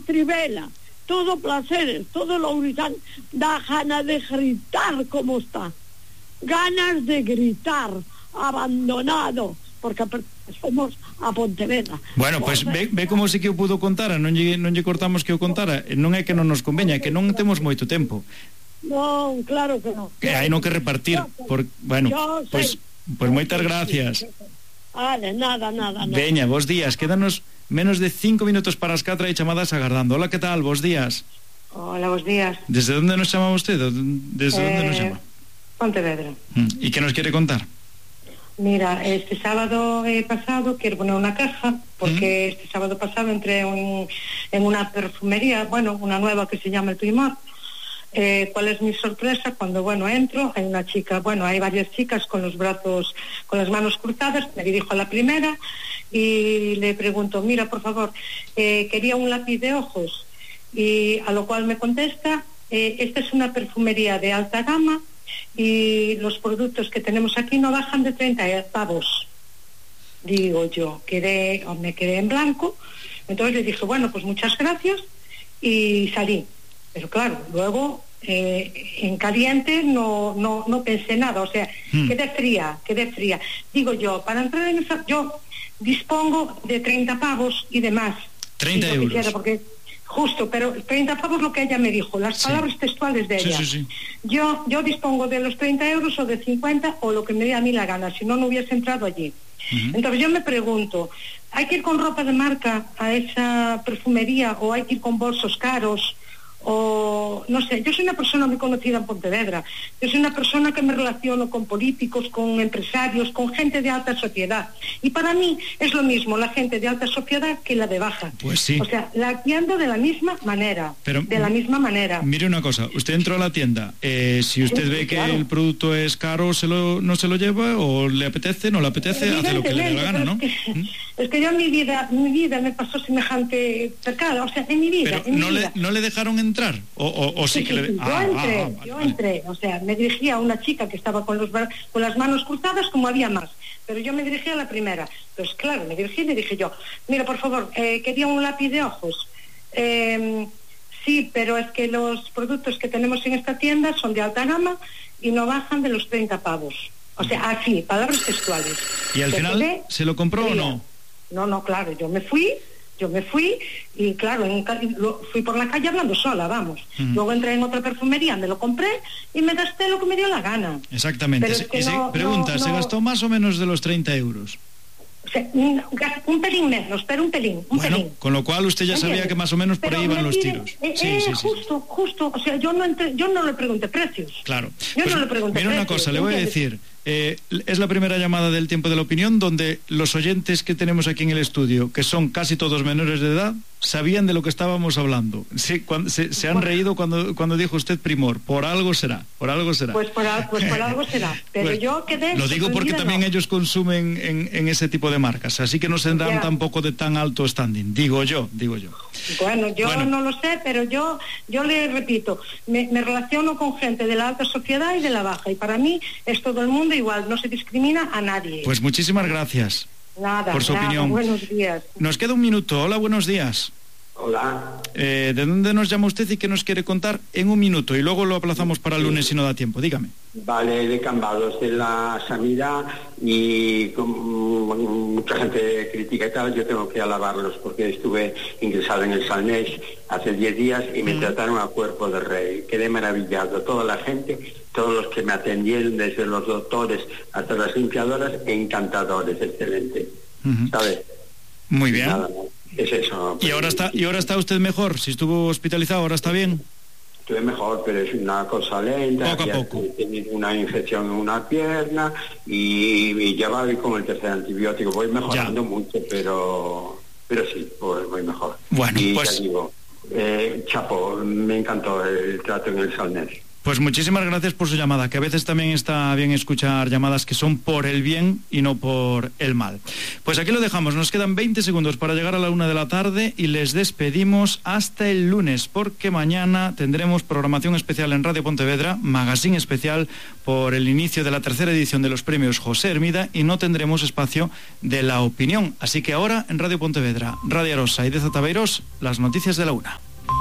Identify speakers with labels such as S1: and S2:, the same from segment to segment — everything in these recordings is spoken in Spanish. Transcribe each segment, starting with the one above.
S1: Trivela, todo placeres, todo Lourizán, da gana de gritar como está, ganas de gritar, abandonado, porque somos a Pontevedra.
S2: Bueno, pues ve como si que o pudo contara, non lle cortamos que o contara, non é que non nos conveña, é que non temos moito tempo.
S1: Non, claro que non.
S2: Que hai no que repartir, bueno, pois moitas gracias.
S1: Vale, nada.
S2: Veña, bos días, quédanos menos de 5 minutos para as 4 e chamadas agardando. Hola, que tal? Bos días.
S3: Hola, bos días.
S2: ¿Desde dónde nos chama usted? ¿Desde dónde nos llama?
S3: Pontevedra.
S2: ¿Y qué nos quiere contar?
S3: Mira, este sábado pasado quiero poner una caja, porque este sábado pasado entré en una perfumería, bueno, una nueva que se llama El Primor. ¿Cuál es mi sorpresa? Cuando, entro, hay una chica, hay varias chicas con los brazos, con las manos cruzadas, me dirijo a la primera y le pregunto, mira, por favor, quería un lápiz de ojos, y a lo cual me contesta, esta es una perfumería de alta gama y los productos que tenemos aquí no bajan de 30 pavos. Digo yo, me quedé en blanco, entonces le dije, pues muchas gracias, y salí. Pero claro, luego en caliente no pensé nada, o sea, quedé fría. Digo yo, para entrar en esa, yo dispongo de 30 pavos y demás.
S2: 30 euros.
S3: Quisiera, porque justo, pero 30 pavos lo que ella me dijo, las palabras textuales de ella.
S2: Sí.
S3: Yo dispongo de los 30 euros o de 50 o lo que me dé a mí la gana, si no hubiese entrado allí. Entonces yo me pregunto, ¿hay que ir con ropa de marca a esa perfumería o hay que ir con bolsos caros? O no sé, yo soy una persona muy conocida en Pontevedra, yo soy una persona que me relaciono con políticos, con empresarios, con gente de alta sociedad, y para mí es lo mismo la gente de alta sociedad que la de baja.
S2: Pues sí.
S3: O sea, la atiendo de la misma manera. Mire
S2: una cosa, usted entró a la tienda, si usted ve que el producto es caro, no se lo lleva, o le apetece, no le apetece, hace lo que le dé la gana, ¿no?
S3: Es que yo en mi vida me pasó semejante pecado, o sea, en mi vida.
S2: Pero no le dejaron entrar, o sí que le...
S3: Yo entré, o sea, me dirigí a una chica que estaba con las manos cruzadas, como había más, pero yo me dirigí a la primera. Pues claro, me dirigí y le dije yo, mira, por favor, quería un lápiz de ojos. Sí, pero es que los productos que tenemos en esta tienda son de alta gama y no bajan de los 30 pavos. O sea, así, palabras textuales.
S2: ¿Y al final se lo compró o no?
S3: No, claro, yo me fui y claro, fui por la calle hablando sola, vamos. Luego entré en otra perfumería, me lo compré y me gasté lo que me dio la gana.
S2: Exactamente.
S3: Pero es que
S2: ¿se gastó más o menos de los 30 euros?
S3: O sea, un pelín menos, pero un pelín.
S2: Con lo cual usted ya sabía que más o menos por ahí iban los tiros.
S3: Justo, o sea, yo no le pregunté precios.
S2: Claro.
S3: No le pregunté
S2: precios. Una cosa, le voy a decir, es la primera llamada del Tiempo de la Opinión donde los oyentes que tenemos aquí en el estudio, que son casi todos menores de edad, sabían de lo que estábamos hablando. Se han reído cuando dijo usted Primor. Por algo será.
S3: Pues por algo será. Pero yo quedé...
S2: Lo digo porque también ellos consumen en ese tipo de marcas, así que no se dan tampoco de tan alto standing, digo yo.
S3: Bueno, no lo sé, pero yo le repito, me relaciono con gente de la alta sociedad y de la baja, y para mí es todo el mundo igual, no se discrimina a nadie.
S2: Pues muchísimas gracias.
S3: Nada,
S2: por su opinión.
S3: Buenos días.
S2: Nos queda un minuto. Hola, buenos días.
S4: Hola.
S2: ¿De dónde nos llama usted y qué nos quiere contar en un minuto? Y luego lo aplazamos para el lunes si no da tiempo. Dígame.
S4: Vale, de Cambados, de la sanidad, y mucha gente critica y tal, yo tengo que alabarlos porque estuve ingresado en el Salnés hace 10 días y me trataron a cuerpo de rey. Quedé maravillado. Toda la gente, todos los que me atendieron, desde los doctores hasta las limpiadoras, encantadores, excelente. ¿Sabes?
S2: Muy bien.
S4: Nada, es eso.
S2: ¿Y ahora está usted mejor? Si estuvo hospitalizado, ¿ahora está bien?
S4: Estuve mejor, pero es una cosa lenta.
S2: Poco a poco.
S4: He tenido una infección en una pierna y ya voy con el tercer antibiótico. Voy mejorando mucho, pero sí, voy mejor.
S2: Bueno,
S4: y
S2: pues...
S4: ya digo, chapo, me encantó el trato en el Salnés.
S2: Pues muchísimas gracias por su llamada, que a veces también está bien escuchar llamadas que son por el bien y no por el mal. Pues aquí lo dejamos, nos quedan 20 segundos para llegar a la 1 de la tarde y les despedimos hasta el lunes, porque mañana tendremos programación especial en Radio Pontevedra, magazine especial por el inicio de la 3ª edición de los premios José Hermida, y no tendremos espacio de la opinión. Así que ahora en Radio Pontevedra, Radio Arosa y de Zataveiros, las noticias de la 1.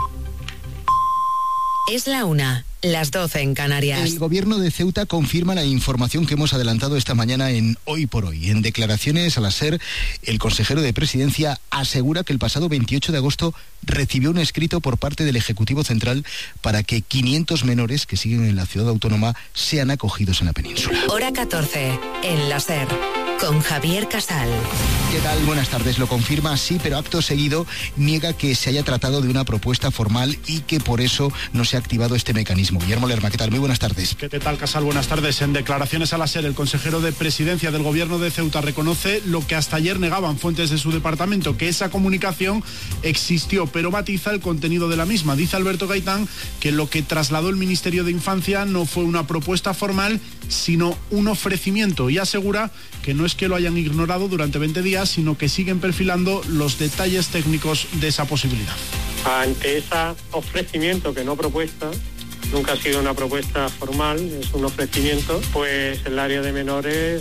S5: Es la 1, las 12 en Canarias.
S6: El gobierno de Ceuta confirma la información que hemos adelantado esta mañana en Hoy por Hoy. En declaraciones a la SER, el consejero de Presidencia asegura que el pasado 28 de agosto recibió un escrito por parte del Ejecutivo Central para que 500 menores que siguen en la ciudad autónoma sean acogidos en la península.
S5: Hora 14, en la SER, con Javier Casal.
S6: ¿Qué tal? Buenas tardes. Lo confirma, sí, pero acto seguido niega que se haya tratado de una propuesta formal y que por eso no se ha activado este mecanismo. Guillermo Lerma, ¿qué tal? Muy buenas tardes.
S7: ¿Qué tal, Casal? Buenas tardes. En declaraciones a la SER, el consejero de Presidencia del Gobierno de Ceuta reconoce lo que hasta ayer negaban fuentes de su departamento, que esa comunicación existió, pero matiza el contenido de la misma. Dice Alberto Gaitán que lo que trasladó el Ministerio de Infancia no fue una propuesta formal, sino un ofrecimiento, y asegura que no es que lo hayan ignorado durante 20 días, sino que siguen perfilando los detalles técnicos de esa posibilidad.
S8: Ante ese ofrecimiento, que no propuesta, nunca ha sido una propuesta formal, es un ofrecimiento, pues el área de menores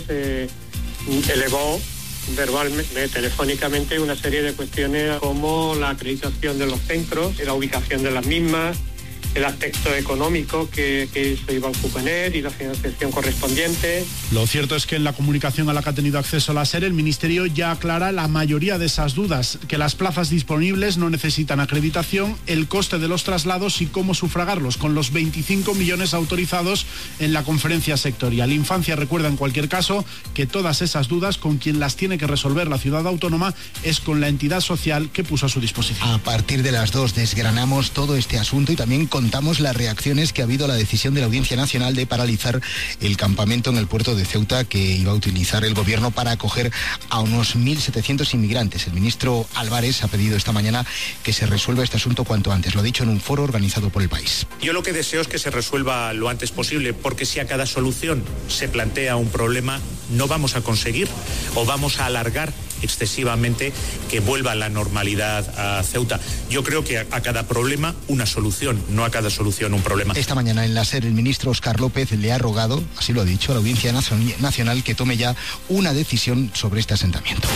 S8: elevó verbalmente, telefónicamente, una serie de cuestiones como la acreditación de los centros, la ubicación de las mismas, el aspecto económico que eso iba a suponer y la financiación correspondiente.
S7: Lo cierto es que en la comunicación a la que ha tenido acceso la SER, el Ministerio ya aclara la mayoría de esas dudas, que las plazas disponibles no necesitan acreditación, el coste de los traslados y cómo sufragarlos, con los 25 millones autorizados en la conferencia sectorial. Infancia recuerda en cualquier caso que todas esas dudas, con quien las tiene que resolver la ciudad autónoma, es con la entidad social que puso a su disposición.
S6: A partir de las 2 desgranamos todo este asunto y también contamos las reacciones que ha habido a la decisión de la Audiencia Nacional de paralizar el campamento en el puerto de Ceuta que iba a utilizar el gobierno para acoger a unos 1.700 inmigrantes. El ministro Álvarez ha pedido esta mañana que se resuelva este asunto cuanto antes. Lo ha dicho en un foro organizado por El País.
S9: Yo lo que deseo es que se resuelva lo antes posible, porque si a cada solución se plantea un problema, no vamos a conseguir o vamos a alargar excesivamente que vuelva a la normalidad a Ceuta. Yo creo que a cada problema una solución, no a cada solución un problema.
S6: Esta mañana en la SER el ministro Óscar López le ha rogado, así lo ha dicho, a la Audiencia Nacional que tome ya una decisión sobre este asentamiento.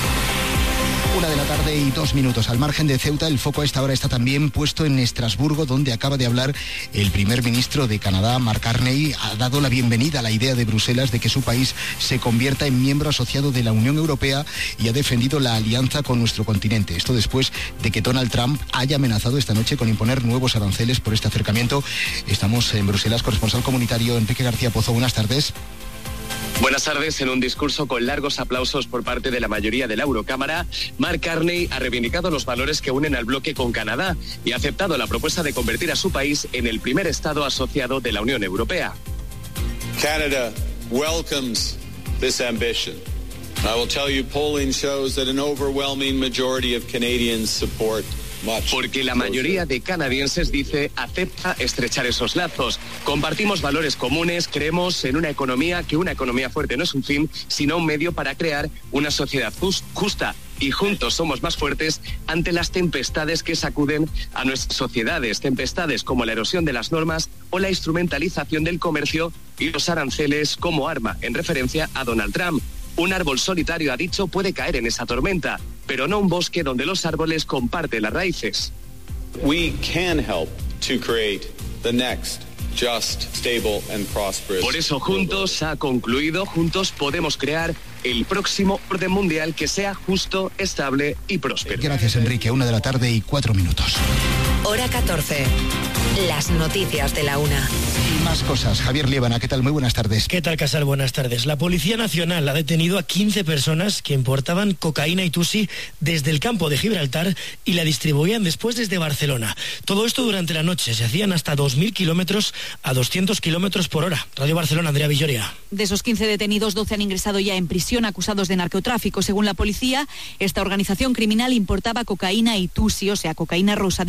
S6: 1 de la tarde y 2 minutos. Al margen de Ceuta, el foco a esta hora está también puesto en Estrasburgo, donde acaba de hablar el primer ministro de Canadá, Mark Carney. Ha dado la bienvenida a la idea de Bruselas de que su país se convierta en miembro asociado de la Unión Europea y ha defendido la alianza con nuestro continente. Esto después de que Donald Trump haya amenazado esta noche con imponer nuevos aranceles por este acercamiento. Estamos en Bruselas, corresponsal comunitario Enrique García Pozo. Buenas tardes.
S10: Buenas tardes. En un discurso con largos aplausos por parte de la mayoría de la Eurocámara, Mark Carney ha reivindicado los valores que unen al bloque con Canadá y ha aceptado la propuesta de convertir a su país en el primer Estado asociado de la Unión Europea.
S11: Canada welcomes this ambition. I will tell you, polling shows that an overwhelming majority of Canadians support.
S10: Porque la mayoría de canadienses, dice, acepta estrechar esos lazos. Compartimos valores comunes, creemos en una economía fuerte no es un fin, sino un medio para crear una sociedad justa. Y juntos somos más fuertes ante las tempestades que sacuden a nuestras sociedades. Tempestades como la erosión de las normas o la instrumentalización del comercio y los aranceles como arma, en referencia a Donald Trump. Un árbol solitario, ha dicho, puede caer en esa tormenta, pero no un bosque donde los árboles comparten las raíces.
S11: We can help to create the next just, stable and prosperous.
S10: Por eso juntos, ha concluido, juntos podemos crear el próximo orden mundial que sea justo, estable y próspero.
S6: Gracias, Enrique. 1 de la tarde y 4 minutos.
S5: Hora 14. Las noticias de la 1.
S6: Y más cosas. Javier Liébana, ¿qué tal? Muy buenas tardes.
S12: ¿Qué tal, Casal? Buenas tardes. La Policía Nacional ha detenido a 15 personas que importaban cocaína y tusi desde el campo de Gibraltar y la distribuían después desde Barcelona. Todo esto durante la noche. Se hacían hasta 2.000 kilómetros a 200 kilómetros por hora. Radio Barcelona, Andrea Villoria.
S13: De esos 15 detenidos, 12 han ingresado ya en prisión acusados de narcotráfico. Según la policía, esta organización criminal importaba cocaína y tusi, o sea, cocaína rosa, desde Colombia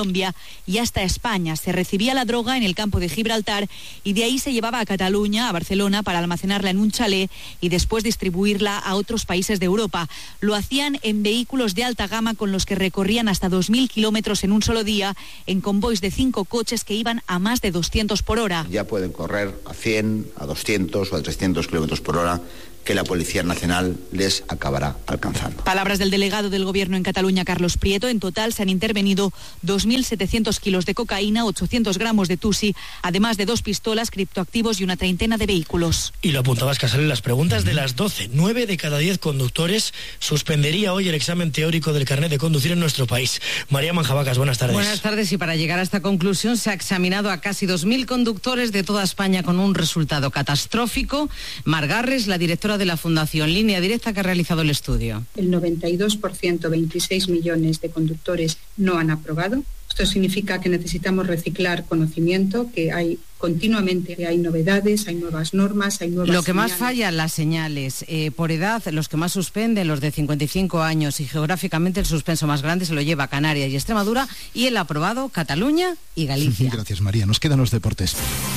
S13: Colombia y hasta España. Se recibía la droga en el campo de Gibraltar y de ahí se llevaba a Cataluña, a Barcelona, para almacenarla en un chalet y después distribuirla a otros países de Europa. Lo hacían en vehículos de alta gama con los que recorrían hasta 2.000 kilómetros en un solo día, en convoys de 5 coches que iban a más de 200 por hora.
S14: Ya pueden correr a 100, a 200 o a 300 kilómetros por hora, que la Policía Nacional les acabará alcanzando.
S13: Palabras del delegado del Gobierno en Cataluña, Carlos Prieto. En total se han intervenido 2.700 kilos de cocaína, 800 gramos de tusi, además de 2 pistolas, criptoactivos y una treintena de vehículos.
S12: Y lo apuntabas, Casal, en las preguntas de las 12. 9 de cada 10 conductores suspendería hoy el examen teórico del carnet de conducir en nuestro país. María Manjabacas, buenas tardes.
S15: Buenas tardes, y para llegar a esta conclusión se ha examinado a casi 2.000 conductores de toda España con un resultado catastrófico. Mar Garres, la directora de la Fundación Línea Directa, que ha realizado el estudio.
S16: El 92%, 26 millones de conductores no han aprobado. Esto significa que necesitamos reciclar conocimiento, que hay continuamente hay novedades, hay nuevas normas, hay nuevas
S15: Lo que
S16: señales.
S15: más falla, las señales. Por edad, los que más suspenden, los de 55 años, y geográficamente el suspenso más grande se lo lleva Canarias y Extremadura, y el aprobado Cataluña y Galicia.
S6: Gracias, María. Nos quedan los deportes.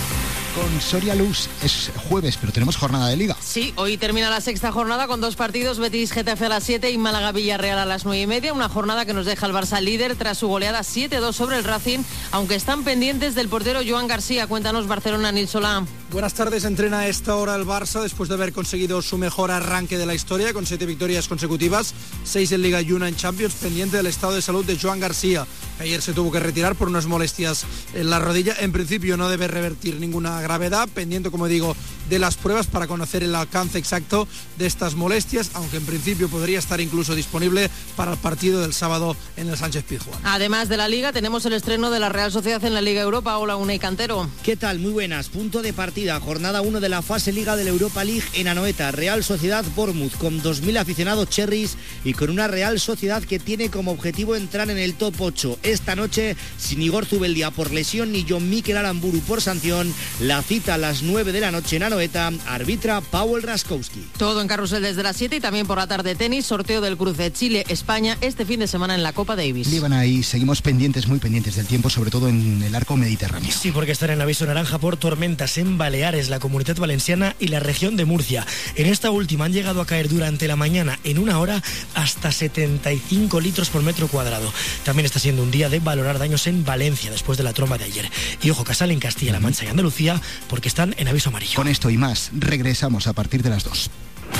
S6: Con Soria Luz es jueves, pero tenemos jornada de Liga.
S17: Sí, hoy termina la sexta jornada con 2 partidos, Betis Getafe a las 7 y Málaga Villarreal a las 9:30. Una jornada que nos deja el Barça líder tras su goleada 7-2 sobre el Racing, aunque están pendientes del portero Joan García. Cuéntanos, Barcelona, Nil Solá.
S18: Buenas tardes. Entrena a esta hora el Barça después de haber conseguido su mejor arranque de la historia con 7 victorias consecutivas, 6 en Liga y 1 en Champions, pendiente del estado de salud de Joan García, que ayer se tuvo que retirar por unas molestias en la rodilla. En principio no debe revertir ninguna gravedad, pendiente, como digo, de las pruebas para conocer el alcance exacto de estas molestias, aunque en principio podría estar incluso disponible para el partido del sábado en el Sánchez Pizjuán.
S17: Además de la Liga, tenemos el estreno de la Real Sociedad en la Liga Europa. Hola, Unai Cantero.
S19: ¿Qué tal? Muy buenas. Punto de partida, jornada 1 de la fase Liga de la Europa League en Anoeta. Real Sociedad Bournemouth con 2.000 aficionados cherries y con una Real Sociedad que tiene como objetivo entrar en el top 8. Esta noche, sin Igor Zubeldia por lesión ni John Mikel Aramburu por sanción, la cita a las 9 de la noche en Anoeta, arbitra Paweł Raskowski.
S17: Todo en carrusel desde las 7 y también por la tarde tenis, sorteo del cruce Chile-España este fin de semana en la Copa Davis.
S6: Líbana, y seguimos pendientes, muy pendientes del tiempo, sobre todo en el arco mediterráneo.
S12: Sí, porque están en aviso naranja por tormentas en Baleares, la Comunidad Valenciana y la región de Murcia. En esta última han llegado a caer durante la mañana, en una hora, hasta 75 litros por metro cuadrado. También está siendo un día de valorar daños en Valencia después de la tromba de ayer. Y ojo, Casal, en Castilla-La Mancha y Andalucía, porque están en aviso amarillo.
S6: Con esto y más, regresamos a partir de las 2.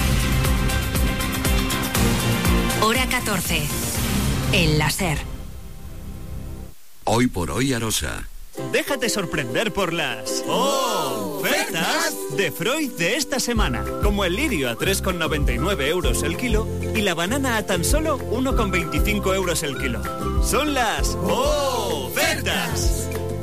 S5: Hora 14. El láser.
S20: Hoy por hoy Arosa.
S21: Déjate sorprender por las ofertas de Freud de esta semana, como el lirio a 3,99 euros el kilo y la banana a tan solo 1,25 euros el kilo. Son las ofertas.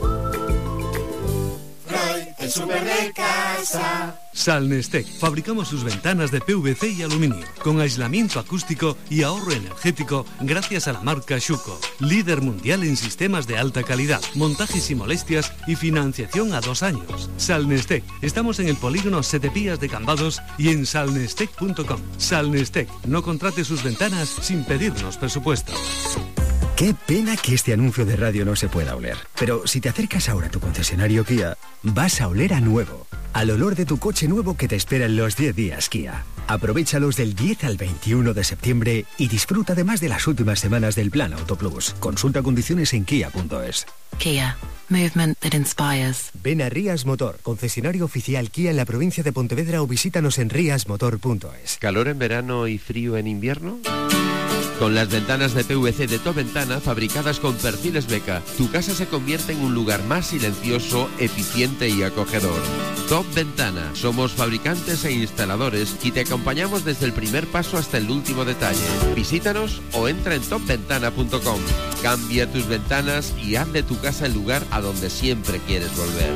S22: Freud, el súper de casa.
S23: Salnestec. Fabricamos sus ventanas de PVC y aluminio, con aislamiento acústico y ahorro energético gracias a la marca Schuco, líder mundial en sistemas de alta calidad, montajes y molestias y financiación a 2 años. Salnestec. Estamos en el polígono Setepías de Cambados y en salnestec.com. Salnestec. No contrate sus ventanas sin pedirnos presupuesto.
S24: Qué pena que este anuncio de radio no se pueda oler. Pero si te acercas ahora a tu concesionario Kia, vas a oler a nuevo. Al olor de tu coche nuevo que te espera en los 10 días Kia. Aprovéchalos del 10 al 21 de septiembre y disfruta además de las últimas semanas del Plan Auto Plus. Consulta condiciones en kia.es.
S25: Kia. Movement that inspires.
S24: Ven a Rías Motor, concesionario oficial Kia en la provincia de Pontevedra, o visítanos en riasmotor.es.
S26: ¿Calor en verano y frío en invierno? Con las ventanas de PVC de Top Ventana, fabricadas con perfiles Beca, tu casa se convierte en un lugar más silencioso, eficiente y acogedor. Top Ventana. Somos fabricantes e instaladores y te acompañamos desde el primer paso hasta el último detalle. Visítanos o entra en topventana.com. Cambia tus ventanas y haz de tu casa el lugar a donde siempre quieres volver.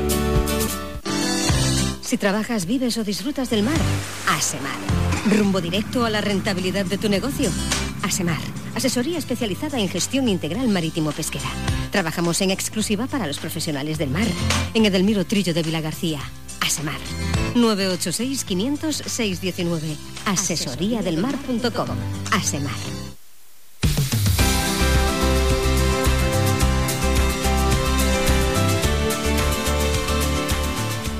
S27: Si trabajas, vives o disfrutas del mar, Asemar. Rumbo directo a la rentabilidad de tu negocio. Asemar, asesoría especializada en gestión integral marítimo-pesquera. Trabajamos en exclusiva para los profesionales del mar. En Edelmiro Trillo de Vilagarcía. Asemar. 986-500-619. Asesoriadelmar.com. Asemar.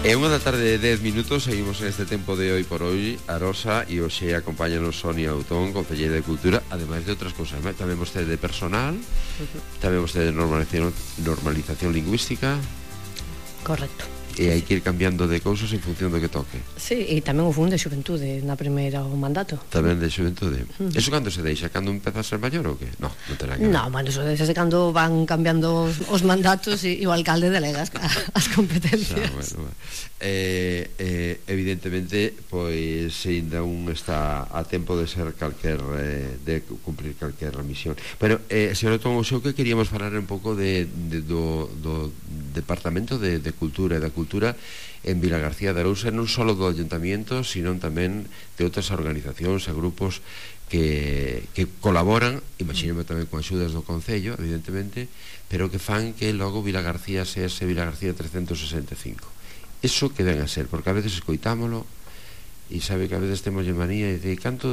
S26: É unha da tarde de 10 minutos, seguimos en este tempo de hoy por hoy, a Rosa, e hoxe acompáñanos Sonia Autón, concelleira de Cultura, ademais de outras cousas, tamén vostede de personal, tamén vostede de normalización lingüística.
S1: Correcto.
S26: E hai que ir cambiando de cousas en función do que toque.
S1: Sí, e tamén o fundo de xuventude na primeira o mandato.
S26: Tamén de xuventude. Eso cando se deixa? Cando empeza a ser maior ou que? Non terá que ver.
S1: Non, bueno, eso deixase cando van cambiando os mandatos e o alcalde delega as competencias.
S26: Bueno. Evidentemente, pois ainda un está a tempo de ser de cumprir calquer misión. Pero, señor Otón, o que queríamos falar un pouco do Departamento de Cultura e da Cultura en Vilagarcía de Arousa, non só do Ayuntamiento, sino tamén de outras organizacións e grupos que colaboran, imagínome tamén con axudas do Concello, evidentemente, pero que fan que logo Vilagarcía sea ese Vilagarcía 365. Eso que ven a ser, porque a veces escoitámolo e sabe que a veces temos en manía e dice, canto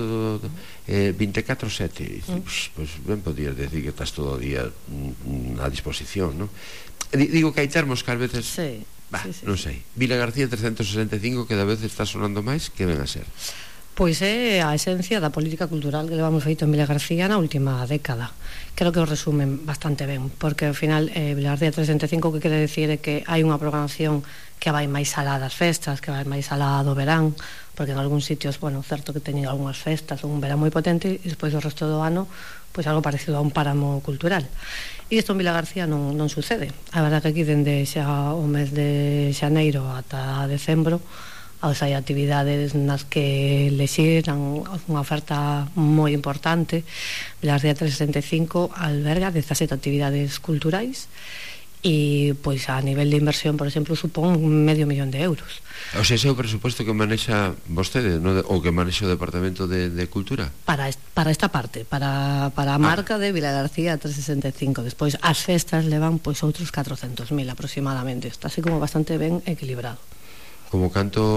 S26: 24/7, pois ben podías decir que estás todo o día a disposición, non? Digo que hai termos que a veces non sei, Vilagarcía 365 que da vez está sonando máis, que ven a ser?
S1: Pois é a esencia da política cultural que levamos feito en Vilagarcía na última década. Creo que o resumen bastante ben, porque ao final Vilagarcía 365 que quere decir é que hai unha programación que vai máis alá das festas, que vai máis alá do verán, porque en algúns sitios, bueno, certo que teñen algunhas festas, un verán moi potente, e despois o resto do ano, pois algo parecido a un páramo cultural. E isto en Vilagarcía non sucede. A verdade que aquí dende xa o mes de xaneiro ata decembro hai actividades nas que lexiran unha oferta moi importante. Vilagarcía 365 alberga 17 actividades culturais e pois a nivel de inversión, por exemplo, supón 500.000 euros.
S26: O sea, ese é o presupuesto que manexa vostede, ¿no? Ou que manexa o Departamento de Cultura?
S1: Para esta parte, para a marca de Vilagarcía 365. Despois as festas levan pois outros 400.000 aproximadamente. Está así como bastante ben equilibrado.
S26: Como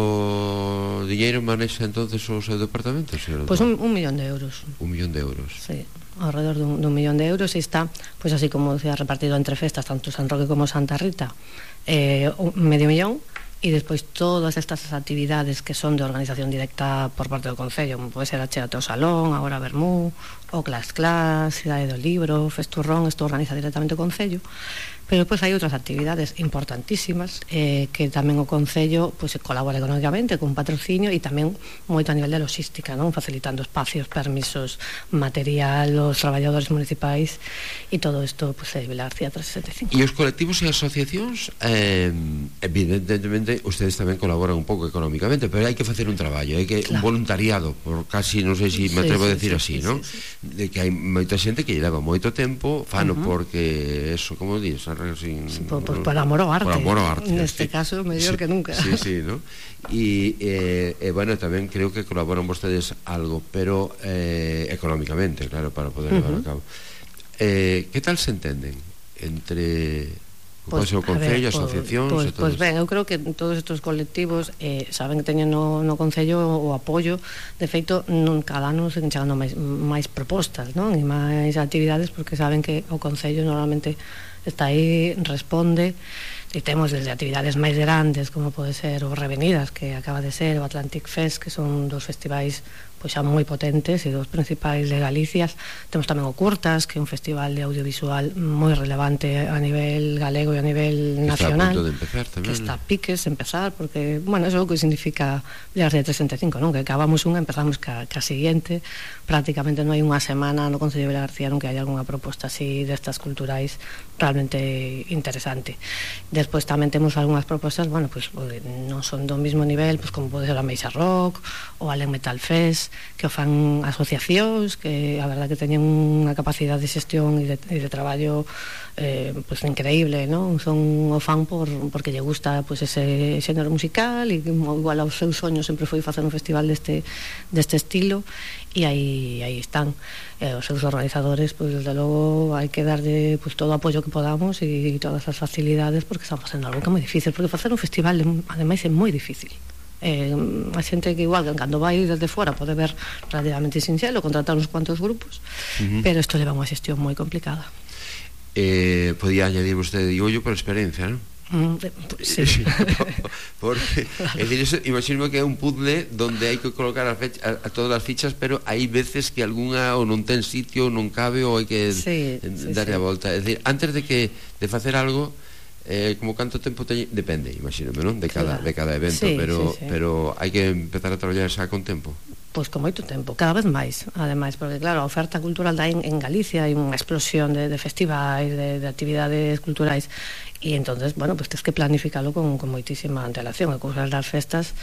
S26: canto diñeiro manexa entonces o seu departamento?
S1: Pois 1 millón de euros.
S26: 1 millón de euros.
S1: Sí, alrededor de 1 millón de euros, e está, pois así como decía, repartido entre festas, tanto San Roque como Santa Rita, 500.000, e despois todas estas actividades que son de organización directa por parte do Concello, como pode ser a Chea ao Salón, agora Bermú, o Clas, Cidade do Libro, Festurrón, isto organiza directamente o Concello. Pero depois hai outras actividades importantísimas que tamén o Concello pois, colabora económicamente con patrocinio e tamén moito a nivel de logística, non? Facilitando espacios, permisos, material, os traballadores municipais, e todo isto pois, é Vilagarcía 365.
S26: E os colectivos e asociacións evidentemente ustedes tamén colaboran un pouco económicamente, pero hai que facer un traballo, hai que un voluntariado, por casi, non sei se me atrevo a decir así, non? De que hai moita xente que leva moito tempo, fano porque eso, como dices,
S1: por amor ao arte.
S26: Por amor ao arte.
S1: Neste caso, mellor que nunca.
S26: Sí, ¿no? E bueno, tamén creo que colaboran vostedes algo, pero económicamente, claro, para poder levar a cabo. Que tal se entenden entre o Concello, asociacións?
S1: Pois ben, eu creo que todos estes colectivos saben que teñen no Concello o apoio. De feito, cada ano se chegando máis propostas, non? E máis actividades, porque saben que o Concello normalmente está aí, responde, e temos desde actividades máis grandes como pode ser o Revenidas, que acaba de ser o Atlantic Fest, que son dos festivais pois xa moi potentes e dos principais de Galicia. Temos tamén o Curtas, que é un festival de audiovisual moi relevante a nivel galego e a nivel nacional,
S26: está a punto de empezar tamén,
S1: que está a piques empezar, porque, bueno, eso é o que significa Vilagarcía 365, non? Que acabamos unha, empezamos ca siguiente. Prácticamente non hai unha semana no Concello de Vilagarcía non que hai algunha proposta así destas culturais realmente interesante. Despois tamén temos algunhas propostas, bueno, pues non son do mismo nivel, pues como pode ser a Meixa Rock ou a Len Metal Fest, que o fan asociacións que a verdade que teñen unha capacidade de xestión e de traballo pues increíble, non? Son o fan porque lle gusta pues ese xénero musical, e igual aos seus soños sempre foi facer un festival deste estilo, e aí están os seus organizadores, pois desde logo hai que darlle pues, todo o apoio que podamos e todas as facilidades, porque están facendo algo que é moi difícil, porque facer un festival ademais é moi difícil. A xente que igual cando vai desde fora pode ver relativamente sinxelo contratar uns cuantos grupos, pero isto leva unha xestión moi complicada.
S26: Podía añadir vostede, digo yo, por experiencia, non?
S1: Sí.
S26: Porque, es decir, eso, imagino que é un puzzle donde hai que colocar a todas as fichas, pero hai veces que algunha ou non ten sitio, non cabe, ou hai que darlle a volta. Es decir, antes de facer algo, como canto tempo depende, imagino, non? De cada evento, pero hai que empezar a traballar xa con tempo.
S1: Pois con moito tempo, cada vez máis, ademais, porque claro, a oferta cultural da en Galicia hai unha explosión de festivais, de actividades culturais, e entonces, bueno, pues tens que planificalo con moitísima antelación. E cousas das festas,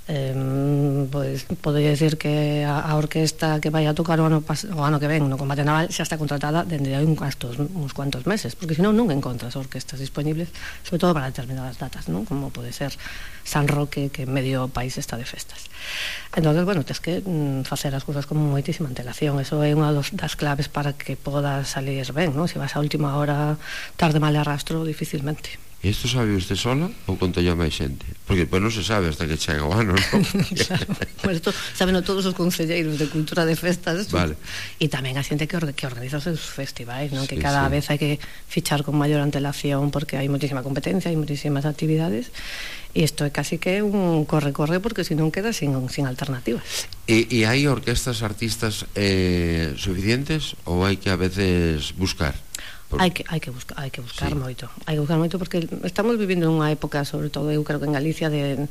S1: pois podría decir que a orquesta que vai a tocar o ano que ven no combate naval xa está contratada dende hai uns cuantos meses, porque senón non encontras orquestas disponibles, sobre todo para determinadas datas, non? Como pode ser San Roque, que medio país está de festas. Entonces, bueno, tens que facer as cousas con moitísima antelación. Eso é unha das claves para que podas salir ben, non? Se vas a última hora, tarde mal de arrastro, dificilmente.
S26: E isto sabe usted sola ou conta a máis xente? Porque depois non se sabe hasta que chega o ano, non?
S1: Bueno, isto saben todos os concelleiros de cultura de festas,
S26: vale.
S1: E tamén a xente que organiza os seus festivais, non? Que cada vez hai que fichar con maior antelación, porque hai moitísima competencia, hai moitísimas actividades, e isto é casi que un corre-corre, porque se non queda sin alternativas.
S26: E hai orquestas, artistas suficientes, ou hai que a veces buscar?
S1: Hai que buscar moito. Hai que buscar moito porque estamos vivindo nunha época, sobre todo eu creo que en Galicia, de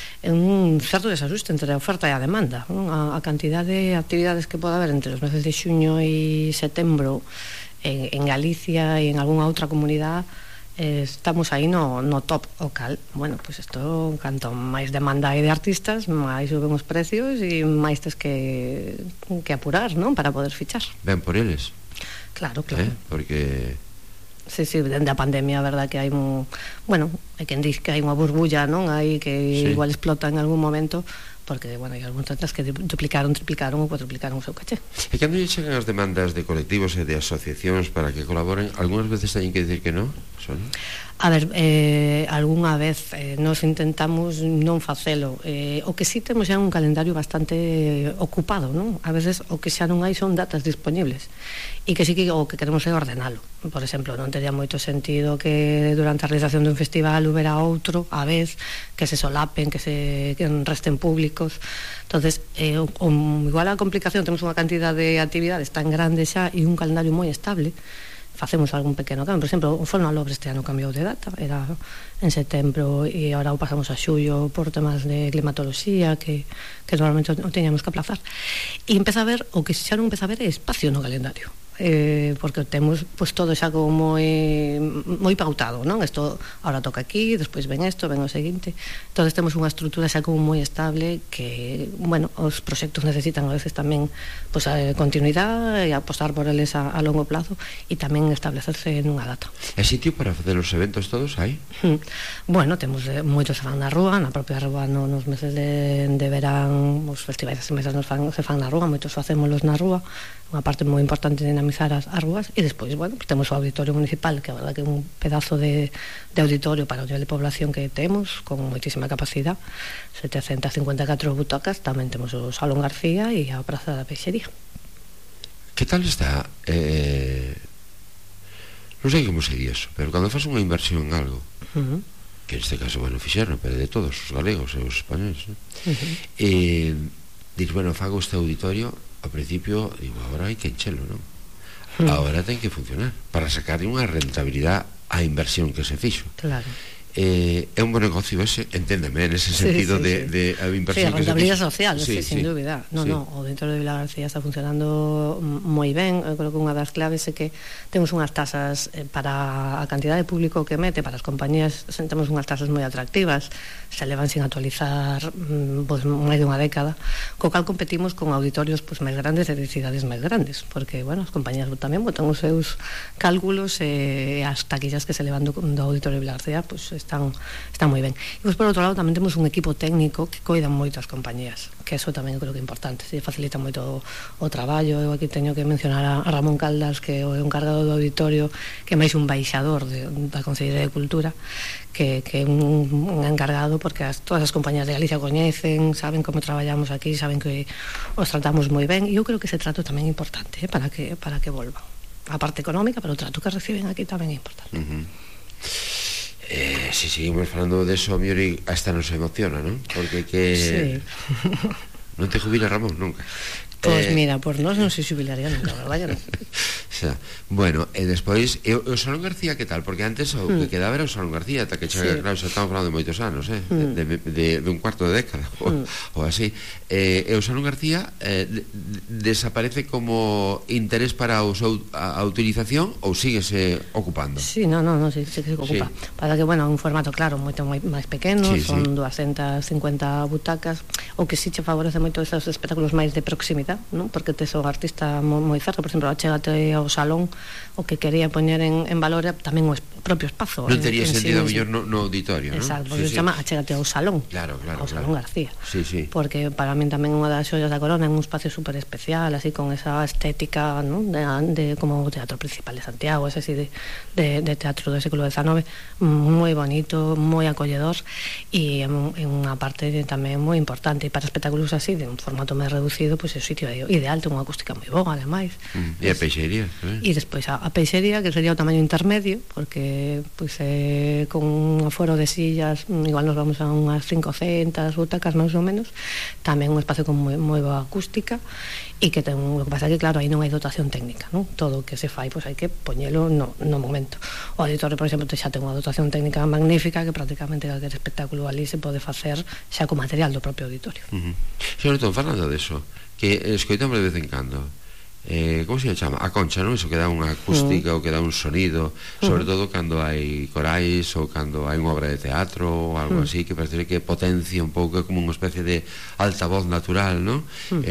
S1: un certo desajuste entre a oferta e a demanda, non? A cantidad de actividades que pode haber entre os meses de xuño e setembro en Galicia e en algunha outra comunidade, estamos aí no top local. Bueno, pois isto, canto máis demanda hai de artistas, máis suben os precios e máis tes que apurar, non? Para poder fichar.
S26: Ben por eles.
S1: Claro.
S26: Porque...
S1: Sí, dende a pandemia, a verdad que hai bueno, hai quen diz que hai unha burbulla, non? Hai que igual explota en algún momento, porque, bueno, hai algúns tantas que duplicaron, triplicaron ou cuatriplicaron o seu caché.
S26: E cando lle chegan as demandas de colectivos e de asociacións para que colaboren, algunhas veces teñen que dicir que non?
S1: A ver, algunha vez nos intentamos non facelo. O que sí temos xa un calendario bastante ocupado, non? A veces o que xa non hai son datas disponibles, e que sí que o que queremos é ordenalo. Por exemplo, non tería moito sentido que durante a realización dun festival houbera outro a vez, que se solapen, que resten públicos. Entonces, igual a complicación, temos unha cantidad de actividades tan grande xa e un calendario moi estable, facemos algún pequeno cambio. Por exemplo, o Forno Lobre este ano cambiou de data, era en setembro e agora o pasamos a xullo por temas de climatoloxía que normalmente o teñamos que aplazar. E empeza a ver, o que xa non empeza a ver é espacio no calendario, porque temos pues todo xa como moi pautado, non? Isto ahora toca aquí, despois ven isto, ven o seguinte. Entonces temos unha estrutura xa como moi estable que, bueno, os proxectos necesitan a veces tamén pues continuidade e apostar por eles a longo plazo e tamén establecerse nunha data.
S26: É sitio para facer os eventos todos aí?
S1: Bueno, temos moitos se fan na rúa, na propia rúa nos meses de verán, os festivais e mesas se fan na rúa, moitos facémolos na rúa, unha parte moi importante de dinamizar as rúas, e despois, bueno, pues temos o auditorio municipal, que a verdad que é un pedazo de auditorio para o nivel de población que temos, con moitísima capacidade, 754 butacas. Tamén temos o Salón García e a Praza da Peixería.
S26: Que tal está? Non sei como se di eso, pero cando faz unha inversión en algo, que neste caso, bueno, fixeron, pero de todos os galegos e os españoles, ¿no? Dir, bueno, fago este auditorio, ao principio, digo, agora hai que enchelo, non? Agora ten que funcionar para sacar unha rentabilidade á inversión que se fixo.
S1: Claro.
S26: É un bon negocio ese, enténdeme, en ese sentido de a inversión que se fixo.
S1: Rentabilidade social, sin dúbida. O auditorio de Vila García está funcionando moi ben. Eu creo que unha das claves é que temos unhas tasas para a cantidad de público que mete, para as compañías temos unhas tasas moi atractivas, se levan sin actualizar máis de unha década, co cal competimos con auditorios máis grandes e de cidades máis grandes, porque, bueno, as compañías tamén botan os seus cálculos e as taquillas que se levan do auditorio de Vila García están moi ben. E por outro lado tamén temos un equipo técnico que coidan moito as compañías, que eso tamén creo que é importante, se facilita moito o traballo. Eu aquí teño que mencionar a Ramón Caldas, que é un encargado do auditorio, que é máis un baixador da Consellería de Cultura, que é un encargado, porque todas as compañías de Galicia coñecen, saben como traballamos aquí, saben que os tratamos moi ben, e eu creo que ese trato tamén é importante para que volvan. A parte económica, pero o trato que reciben aquí tamén é importante.
S2: Si seguimos falando de eso, a mí hasta nos emociona, ¿no? Porque que... Sí. Non te jubila Ramón nunca.
S1: Pois mira, por nós non se xubilaría nunca, verdad?
S2: Xa. Bueno, e despois o Salón García, que tal? Porque antes o que quedaba era o Salón García, ata que chega, claro, xa estamos falando de moitos anos, de un cuarto de década ou así. E o Salón García desaparece como interés para a utilización ou síguese ocupando?
S1: Sí, non, sí que se ocupa. Para que, bueno, un formato, claro, moito máis pequeno, son 250 butacas, o que sí che favorece moito esos espectáculos máis de proximidade, ¿no? Porque tes o artista moi certo, por exemplo, achégate ao salón, o que quería poñer en valor tamén o propio espazo.
S2: Non tería sentido mellor no auditorio, ¿no?
S1: Exacto, porque se chama achégate ao salón.
S2: Claro,
S1: ao Salón García.
S2: Sí.
S1: Porque para min tamén unha das xollas da corona é un espacio super especial, así con esa estética, ¿no? de como o Teatro Principal de Santiago, ese así de teatro do século XIX, moi bonito, moi acolledor, e unha parte tamén moi importante, e para espectáculos así de un formato máis reducido, pois é o sitio ideal, ten unha acústica moi boa, ademais.
S2: E a peixería
S1: e despois a peixería, que sería o tamaño intermedio, porque pois con un aforo de sillas igual nos vamos a unhas 500 butacas máis ou menos, tamén un espacio con moi boa acústica, e que ten, o que pasa que claro, aí non hai dotación técnica, non? Todo o que se fai, pois hai que poñelo no momento. O auditorio, por exemplo, xa ten unha dotación técnica magnífica, que prácticamente calquer espectáculo ali se pode facer xa co material do propio auditorio.
S2: Sobre todo, falando deso, que escoitamos de vez en cando, como se chama? A concha, non? Iso que dá unha acústica ou que dá un sonido, sobre todo cando hai corais ou cando hai unha obra de teatro ou algo así, que parece que potencia un pouco, como unha especie de altavoz natural, non?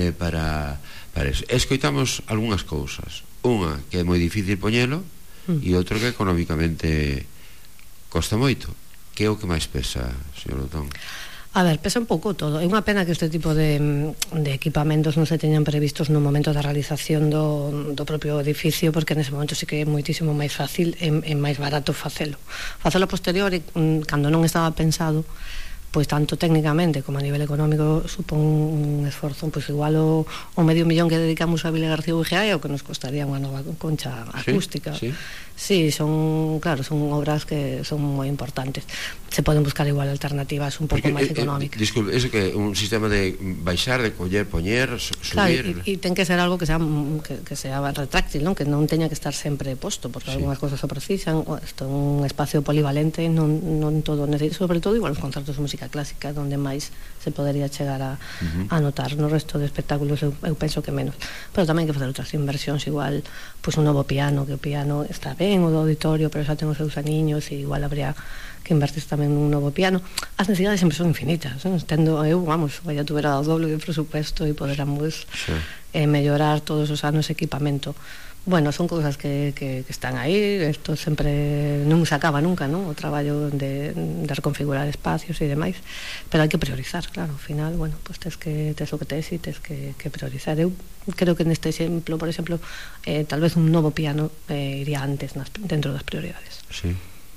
S2: Para eso. Escoitamos algunhas cousas. Unha que é moi difícil poñelo e outra que económicamente costa moito. Que é o que máis pesa, señor Otón?
S1: A ver, pesa un pouco todo. É unha pena que este tipo de equipamentos non se teñan previstos no momento da realización do propio edificio, porque nese momento sí que é moitísimo máis fácil e máis barato facelo a posteriori, cando non estaba pensado, pois tanto técnicamente como a nivel económico supón un esforzo, pois igual o medio millón que dedicamos a Vila García UGA é o que nos costaría unha nova concha acústica. Sí, son obras que son moi importantes. Se poden buscar igual alternativas un pouco máis económicas.
S2: Disculpe, eso que un sistema de baixar, de coller, poñer, subir...
S1: Claro, e ten que ser algo que sea retráctil, non? Que non teña que estar sempre posto, porque algunhas cosas o precisan. Isto é un espacio polivalente, non todo necesita, sobre todo igual os concertos de música clásica, onde máis se podería chegar a notar. No resto de espectáculos eu penso que menos. Pero tamén hai que facer outras inversións, igual pois un novo piano, que o piano está ben, o do auditorio, pero xa ten os seus aniños, e igual habría que invertir tamén nun novo piano. As necesidades sempre son infinitas, tendo ya tuvera o doble de presupuesto e poderamos mellorar todos os anos equipamento. Bueno, son cousas que están aí, isto sempre non se acaba nunca, non? O traballo de reconfigurar espacios e demais, pero hai que priorizar, claro, ao final, bueno, pues tes o que tes e tes que priorizar. Eu creo que neste exemplo, por exemplo, tal vez un novo piano iría antes dentro das prioridades.
S2: Sí.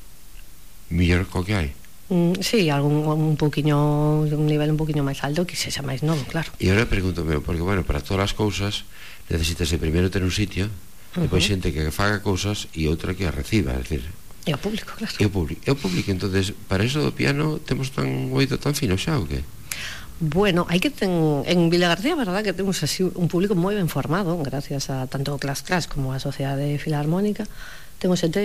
S2: Millor co que hai?
S1: Sí, un pouquiño, un nivel un pouquiño máis alto, que sexa máis novo, claro.
S2: E agora pregunto, porque, bueno, para todas as cousas necesitase primeiro ter un sitio, depois xente que faga cousas e outra que a reciba, é dicir,
S1: e o público, claro.
S2: E o público, entonces, para eso do piano temos tan oído tan fino xa, ou que?
S1: Bueno, hai que en Vila García, verdad, que temos así un público moi ben formado, gracias a tanto Clas como a Sociedade Filarmónica. Temos xente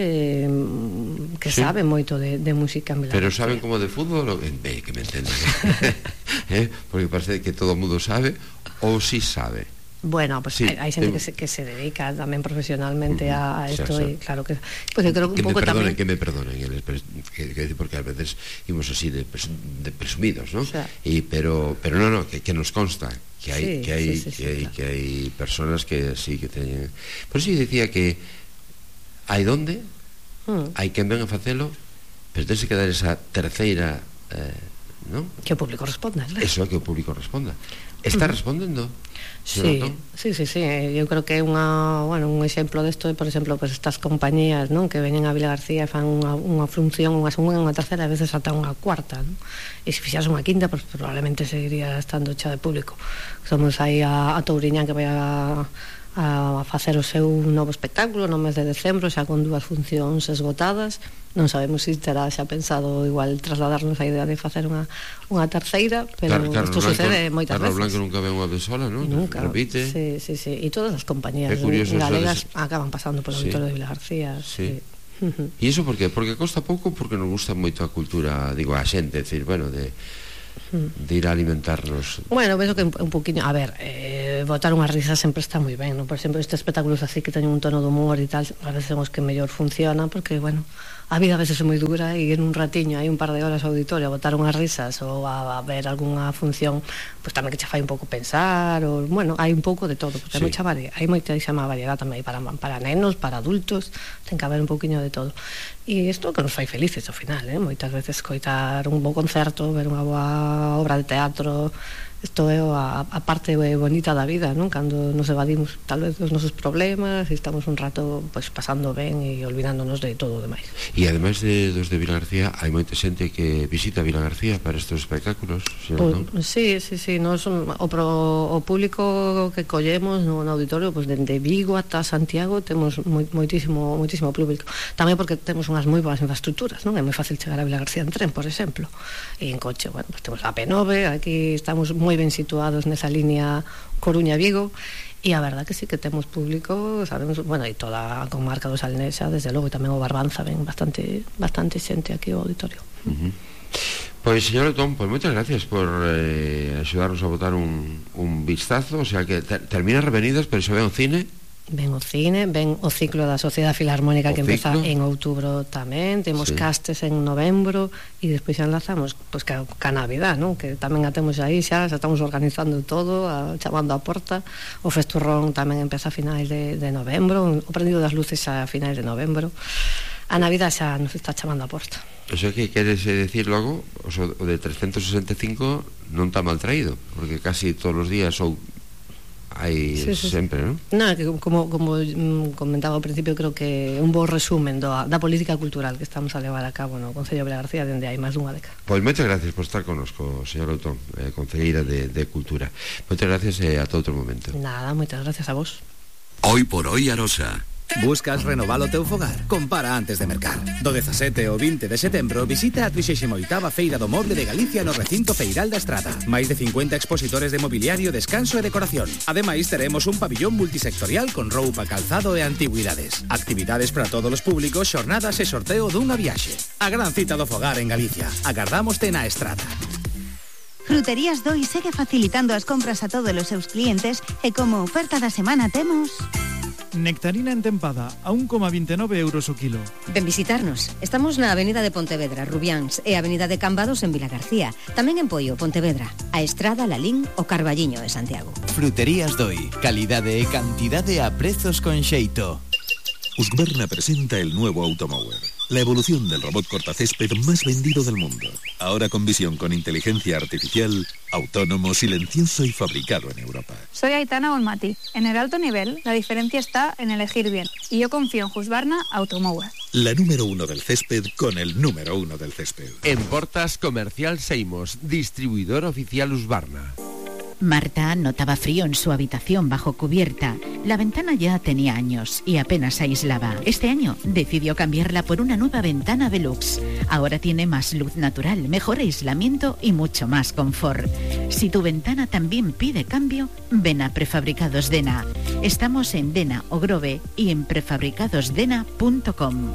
S1: que sabe moito de música en Vila García.
S2: Pero saben como de fútbol, que me entenden, porque parece que todo o mundo sabe, ou si sabe.
S1: Bueno, pues hai xente que se dedica tamén profesionalmente a isto, e claro que pues eu creo que un pouco tamén
S2: que me perdonen eles, porque a veces imos así de presumidos, ¿no? Pero no, que nos consta que hai personas que sí que teñen. Por eso eu dicía que hai donde hai quen ven a facelo, pero tense que dar esa terceira, ¿no?
S1: Que o público responda, ¿no?
S2: Eso é que o público responda. Está respondendo?
S1: Sí, eu creo que é un exemplo desto, por exemplo, pues estas compañías, non, que veñen a Vila García e fan unha función, unha segunda, unha terceira, a veces ata unha cuarta, non? E se fixase unha quinta, pues probablemente seguiría estando chea de público. Somos aí a Touriñán, que vai a a facer o seu novo espectáculo no mes de decembro, xa con 2 funcións esgotadas. Non sabemos se terá xa pensado igual trasladarnos a idea de facer unha terceira, pero isto sucede moitas veces.
S2: Carlos Blanco nunca ve unha vez sola, non?
S1: Nunca.
S2: Repite.
S1: Sí. E todas as compañías galegas acaban pasando polo Auditorio de Vilagarcía.
S2: Sí. E iso por qué? Porque costa pouco, porque nos gusta moito a cultura, digo, a xente, decir, bueno, de ir a alimentarnos.
S1: Bueno, penso que un poquinho, a ver, botar unha risa sempre está moi ben, non? Por exemplo, estes espectáculos así que teñen un tono de humor e tal, a veces son os que mellor funcionan, porque, bueno, a vida a veces é moi dura e en un ratiño hai un par de horas ao auditorio a botar unhas risas ou a ver algunha función, pois tamén que che fai un pouco pensar, ou, bueno, hai un pouco de todo, porque hai moitísima variedade tamén para nenos, para adultos, ten que haber un pouquiño de todo. E isto que nos fai felices ao final, moitas veces coitar un bo concerto, ver unha boa obra de teatro, isto é a parte bonita da vida, non? Cando nos evadimos tal vez dos nosos problemas e estamos un rato pois pasando ben e olvidándonos de todo o demais.
S2: E ademais dos de Vilagarcía, hai moita xente que visita Vilagarcía para estes espectáculos, non?
S1: Sí, nos, o público que collemos no auditorio, pois dende Vigo ata Santiago temos moitísimo público. Tamén porque temos unhas moi boas infraestructuras, non? É moi fácil chegar a Vilagarcía en tren, por exemplo, e en coche, bueno, pues temos a P9, aquí estamos moi ben situados nesa línea Coruña-Vigo, e a verdad que sí que temos público, sabemos, bueno, e toda a comarca do Salnesa, desde logo, e tamén o Barbanza, ven bastante xente aquí ao auditorio.
S2: Pois, señor Otón, pois moitas gracias por axudarnos a botar un vistazo, o sea que termina Revenidas, pero se ve un cine.
S1: Ven o cine, ven o ciclo da Sociedade Filarmónica que empeza en outubro tamén, temos castes en novembro e despois xa enlazamos pois ca Navidad, non? Que tamén a temos aí xa estamos organizando todo, chamando a porta. O Festurrón tamén empeza a finais de novembro, o Prendido das Luces a finais de novembro. A Navidad xa nos está chamando a porta.
S2: O sea que queres decir logo, o de 365 non está mal traído, porque casi todos os días ou hai sempre, non?
S1: Non, que como comentaba ao principio, creo que un bo resumen da política cultural que estamos a levar a cabo no Concello de Vilagarcía dende hai máis dunha década.
S2: Pois moitas gracias por estar connosco, señor Otón, concelleira de Cultura. Moitas gracias e ata outro momento.
S1: Nada, moitas gracias a vos.
S3: Hoy por hoy Arosa.
S4: Buscas renovar o teu fogar? Compara antes de mercar. Do 17 ao 20 de setembro visita a 38ª Feira do Moble de Galicia no recinto Feiral da Estrada. Máis de 50 expositores de mobiliario, descanso e decoración. Ademais, teremos un pabillón multisectorial con roupa, calzado e antigüidades. Actividades para todos os públicos, xornadas e sorteo dunha viaxe. A gran cita do fogar en Galicia. Agardámoste na Estrada.
S7: Fruterías Doi segue facilitando as compras a todos os seus clientes e como oferta da semana temos...
S8: Nectarina entempada a 1,29 euros o kilo.
S27: Ven visitarnos. Estamos na Avenida de Pontevedra, Rubiáns, e Avenida de Cambados en Vilagarcía. Tamén en Poio, Pontevedra. A Estrada, Lalín o Carballiño de Santiago.
S9: Fruterías Doi. Calidade e cantidade a prezos con xeito.
S3: Husqvarna presenta el nuevo Automower, la evolución del robot cortacésped más vendido del mundo. Ahora con visión con inteligencia artificial, autónomo, silencioso y fabricado en Europa.
S11: Soy Aitana Olmati. En el alto nivel, la diferencia está en elegir bien. Y yo confío en Husqvarna Automower.
S3: La número 1 del césped con el número 1 del césped.
S26: En Portas Comercial Seimos, distribuidor oficial Husqvarna.
S20: Marta notaba frío en su habitación bajo cubierta. La ventana ya tenía años y apenas aislaba. Este año decidió cambiarla por una nueva ventana Velux. Ahora tiene más luz natural, mejor aislamiento y mucho más confort. Si tu ventana también pide cambio, ven a Prefabricados Dena. Estamos en Dena o Grove y en prefabricadosdena.com.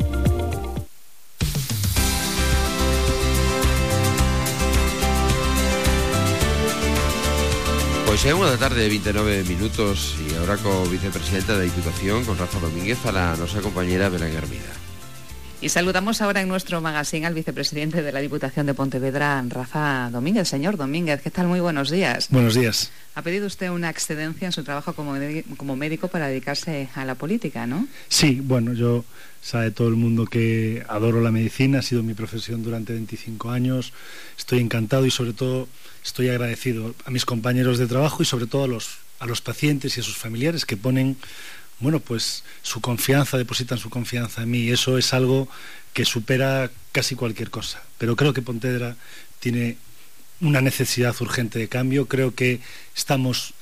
S2: Pois é unha da tarde de 29 minutos e agora co vicepresidenta da Diputación, con Rafa Domínguez, a la nosa compañera Belén Hermida.
S28: Y saludamos ahora en nuestro magazine al vicepresidente de la Diputación de Pontevedra, Rafa Domínguez. Señor Domínguez, ¿qué tal? Muy buenos días.
S29: Buenos días.
S28: Ha pedido usted una excedencia en su trabajo como médico para dedicarse a la política, ¿no?
S29: Sí, bueno, yo sabe todo el mundo que adoro la medicina, ha sido mi profesión durante 25 años, estoy encantado y sobre todo estoy agradecido a mis compañeros de trabajo y sobre todo a los pacientes y a sus familiares que ponen, bueno, pues su confianza, depositan su confianza en mí, y eso es algo que supera casi cualquier cosa. Pero creo que Pontevedra tiene una necesidad urgente de cambio, creo que estamos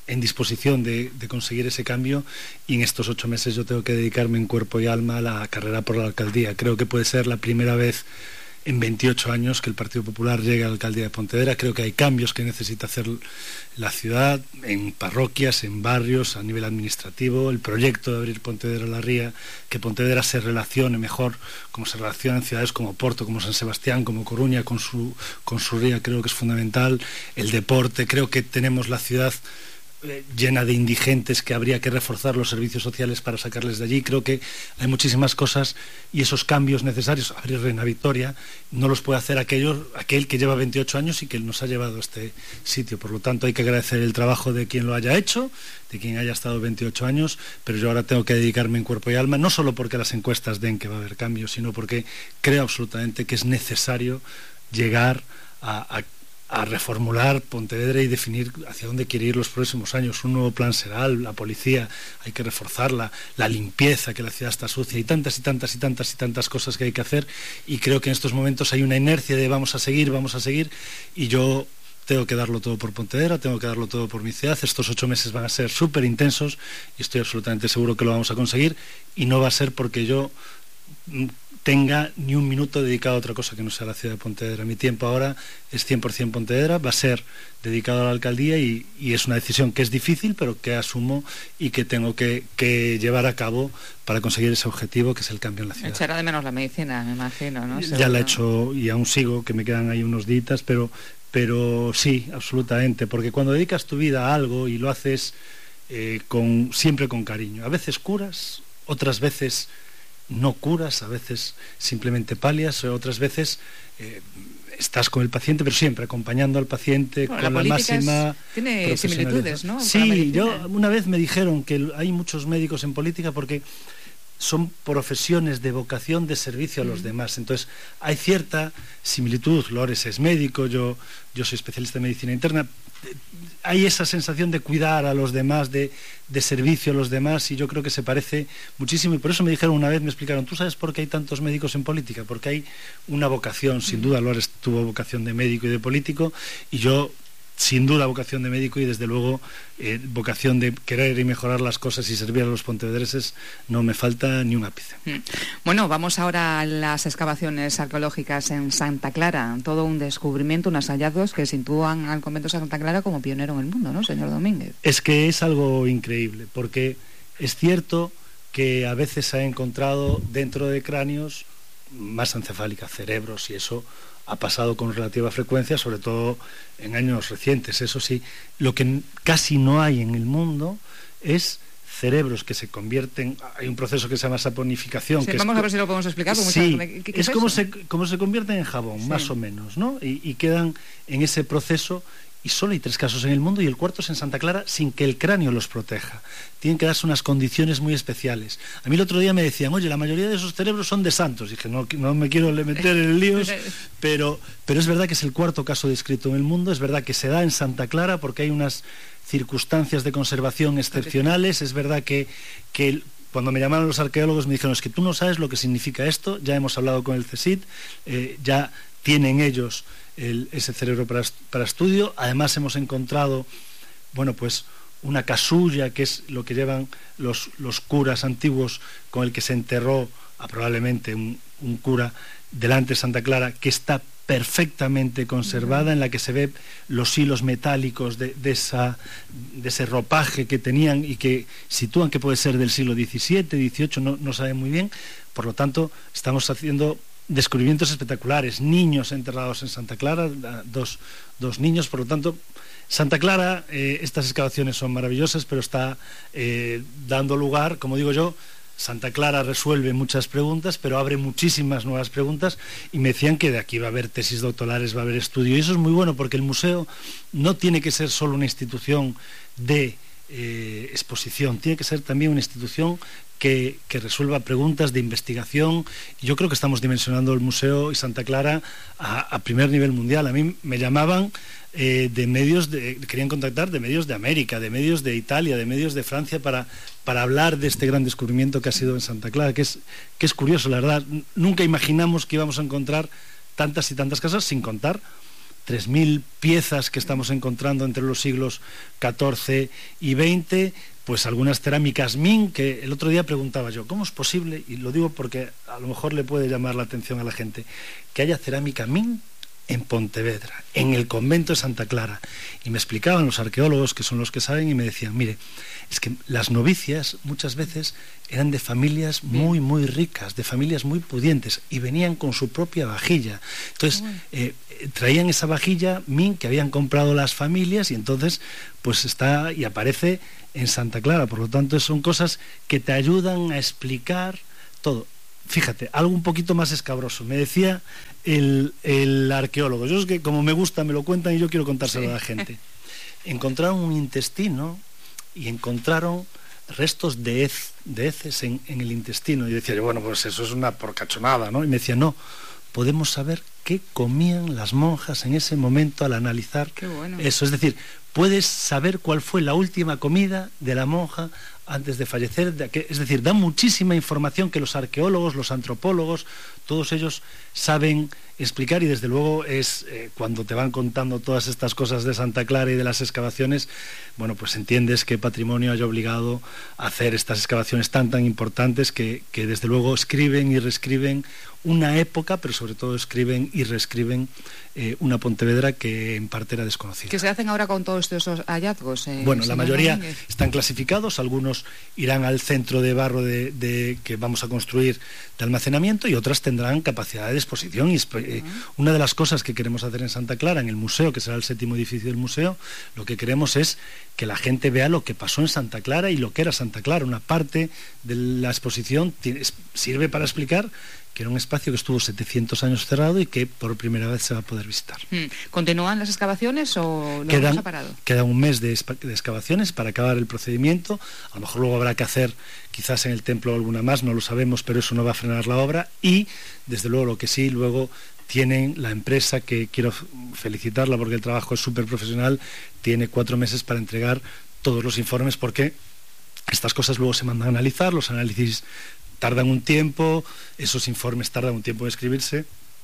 S29: en disposición de conseguir ese cambio, y en estos 8 meses yo tengo que dedicarme en cuerpo y alma a la carrera por la alcaldía. Creo que puede ser la primera vez en 28 años que el Partido Popular llega a la alcaldía de Pontevedra. Creo que hay cambios que necesita hacer la ciudad, en parroquias, en barrios, a nivel administrativo. El proyecto de abrir Pontevedra a la Ría, que Pontevedra se relacione mejor como se relacionan ciudades como Porto, como San Sebastián, como Coruña, con su ría, creo que es fundamental. El deporte, creo que tenemos la ciudad llena de indigentes, que habría que reforzar los servicios sociales para sacarles de allí. Creo que hay muchísimas cosas, y esos cambios necesarios, abrir Reina Victoria, no los puede hacer aquel que lleva 28 años y que nos ha llevado a este sitio. Por lo tanto, hay que agradecer el trabajo de quien lo haya hecho, de quien haya estado 28 años, pero yo ahora tengo que dedicarme en cuerpo y alma, no solo porque las encuestas den que va a haber cambios, sino porque creo absolutamente que es necesario llegar a reformular Pontevedra y definir hacia dónde quiere ir los próximos años. Un nuevo plan Seral, la policía, hay que reforzarla, la limpieza, que la ciudad está sucia, y tantas cosas que hay que hacer, y creo que en estos momentos hay una inercia de vamos a seguir, y yo tengo que darlo todo por Pontevedra, tengo que darlo todo por mi ciudad. Estos 8 meses van a ser súper intensos y estoy absolutamente seguro que lo vamos a conseguir, y no va a ser porque yo tenga ni un minuto dedicado a otra cosa que no sea la ciudad de Pontevedra. Mi tiempo ahora es 100% Pontevedra, va a ser dedicado a la alcaldía, y es una decisión que es difícil, pero que asumo y que tengo que llevar a cabo para conseguir ese objetivo, que es el cambio en la ciudad.
S28: Echará de menos la medicina, me imagino, ¿no?
S29: Ya la he hecho y aún sigo, que me quedan ahí unos días, pero sí, absolutamente, porque cuando dedicas tu vida a algo y lo haces siempre con cariño, a veces curas, otras veces no curas, a veces simplemente palias, otras veces estás con el paciente, pero siempre acompañando al paciente, con la máxima
S28: tiene similitudes, ¿no?
S29: Sí, una vez me dijeron que hay muchos médicos en política porque son profesiones de vocación de servicio a los demás. Entonces hay cierta similitud. Lores es médico, yo soy especialista en medicina interna. Hay esa sensación de cuidar a los demás, de servicio a los demás, y yo creo que se parece muchísimo. Y por eso me dijeron una vez, me explicaron, ¿tú sabes por qué hay tantos médicos en política? Porque hay una vocación, sin duda. Lores tuvo vocación de médico y de político, y yo sin duda vocación de médico, y desde luego vocación de querer y mejorar las cosas y servir a los pontevedreses. No me falta ni un ápice.
S28: Bueno, vamos ahora a las excavaciones arqueológicas en Santa Clara. Todo un descubrimiento, unos hallazgos que sitúan al convento de Santa Clara como pionero en el mundo, ¿no, señor Domínguez?
S29: Es que es algo increíble, porque es cierto que a veces se ha encontrado dentro de cráneos masa encefálica, cerebros, y eso ha pasado con relativa frecuencia, sobre todo en años recientes. Eso sí, lo que casi no hay en el mundo es cerebros que se convierten. Hay un proceso que se llama saponificación.
S28: Sí,
S29: que
S28: vamos a ver si lo podemos explicar.
S29: Sí, es como se convierten en jabón, sí, más o menos, ¿no? Y quedan en ese proceso. Y solo hay 3 casos en el mundo, y el cuarto es en Santa Clara, sin que el cráneo los proteja. Tienen que darse unas condiciones muy especiales. A mí el otro día me decían, oye, la mayoría de esos cerebros son de santos. Dije, no me quiero meter en líos, pero es verdad que es el cuarto caso descrito en el mundo. Es verdad que se da en Santa Clara porque hay unas circunstancias de conservación excepcionales. Es verdad que cuando me llamaron los arqueólogos me dijeron, es que tú no sabes lo que significa esto. Ya hemos hablado con el CSIC, ya tienen ellos ese cerebro para estudio. Además hemos encontrado, pues una casulla, que es lo que llevan los curas antiguos, con el que se enterró probablemente un cura delante de Santa Clara, que está perfectamente conservada, en la que se ve los hilos metálicos de ese ropaje que tenían, y que sitúan que puede ser del siglo XVII, XVIII, no saben muy bien. Por lo tanto, estamos haciendo descubrimientos espectaculares, niños enterrados en Santa Clara, dos niños. Por lo tanto, Santa Clara, estas excavaciones son maravillosas, pero está dando lugar, como digo yo, Santa Clara resuelve muchas preguntas, pero abre muchísimas nuevas preguntas, y me decían que de aquí va a haber tesis doctorales, va a haber estudio, y eso es muy bueno, porque el museo no tiene que ser solo una institución de exposición, tiene que ser también una institución que resuelva preguntas de investigación. Y yo creo que estamos dimensionando el museo y Santa Clara a primer nivel mundial. A mí me llamaban de medios, querían contactar de medios de América, de medios de Italia, de medios de Francia, para hablar de este gran descubrimiento que ha sido en Santa Clara, que es curioso, la verdad. Nunca imaginamos que íbamos a encontrar tantas y tantas casas, sin contar 3.000 piezas que estamos encontrando entre los siglos XIV y XX, pues algunas cerámicas Ming, que el otro día preguntaba yo, ¿cómo es posible? Y lo digo porque a lo mejor le puede llamar la atención a la gente, que haya cerámica Ming en Pontevedra, en el convento de Santa Clara. Y me explicaban los arqueólogos, que son los que saben, y me decían, mire, es que las novicias muchas veces eran de familias muy, muy ricas, de familias muy pudientes, y venían con su propia vajilla. Entonces, traían esa vajilla Ming que habían comprado las familias, y entonces pues está y aparece en Santa Clara. Por lo tanto, son cosas que te ayudan a explicar todo. Fíjate, algo un poquito más escabroso. Me decía el arqueólogo, yo es que como me gusta me lo cuentan y yo quiero contárselo a la gente. Encontraron un intestino y encontraron restos de heces en el intestino. Y decía yo, bueno, pues eso es una porcachonada, ¿no? Y me decía, no, podemos saber qué comían las monjas en ese momento al analizar eso. Es decir, puedes saber cuál fue la última comida de la monja antes de fallecer. Es decir, da muchísima información que los arqueólogos, los antropólogos, todos ellos saben explicar, y desde luego es cuando te van contando todas estas cosas de Santa Clara y de las excavaciones, bueno, pues entiendes que Patrimonio haya obligado a hacer estas excavaciones tan importantes que desde luego escriben y reescriben una época, pero sobre todo escriben y reescriben una Pontevedra que en parte era desconocida.
S28: ¿Qué se hacen ahora con todos estos hallazgos?
S29: Bueno, la mayoría están clasificados, algunos irán al centro de barro que vamos a construir de almacenamiento, y otras tendrán capacidad de exposición. Y una de las cosas que queremos hacer en Santa Clara, en el museo, que será el 7º edificio del museo, lo que queremos es que la gente vea lo que pasó en Santa Clara y lo que era Santa Clara. Una parte de la exposición sirve para explicar que era un espacio que estuvo 700 años cerrado y que por primera vez se va a poder visitar.
S28: ¿Continúan las excavaciones o lo hemos parado?
S29: Queda un mes de excavaciones para acabar el procedimiento. A lo mejor luego habrá que hacer quizás en el templo alguna más, no lo sabemos, pero eso no va a frenar la obra. Y desde luego lo que sí, luego tienen la empresa, que quiero felicitarla porque el trabajo es súper profesional, tiene 4 meses para entregar todos los informes, porque estas cosas luego se mandan a analizar, los análisis tardan un tiempo, esos informes tardan un tiempo en escribirse,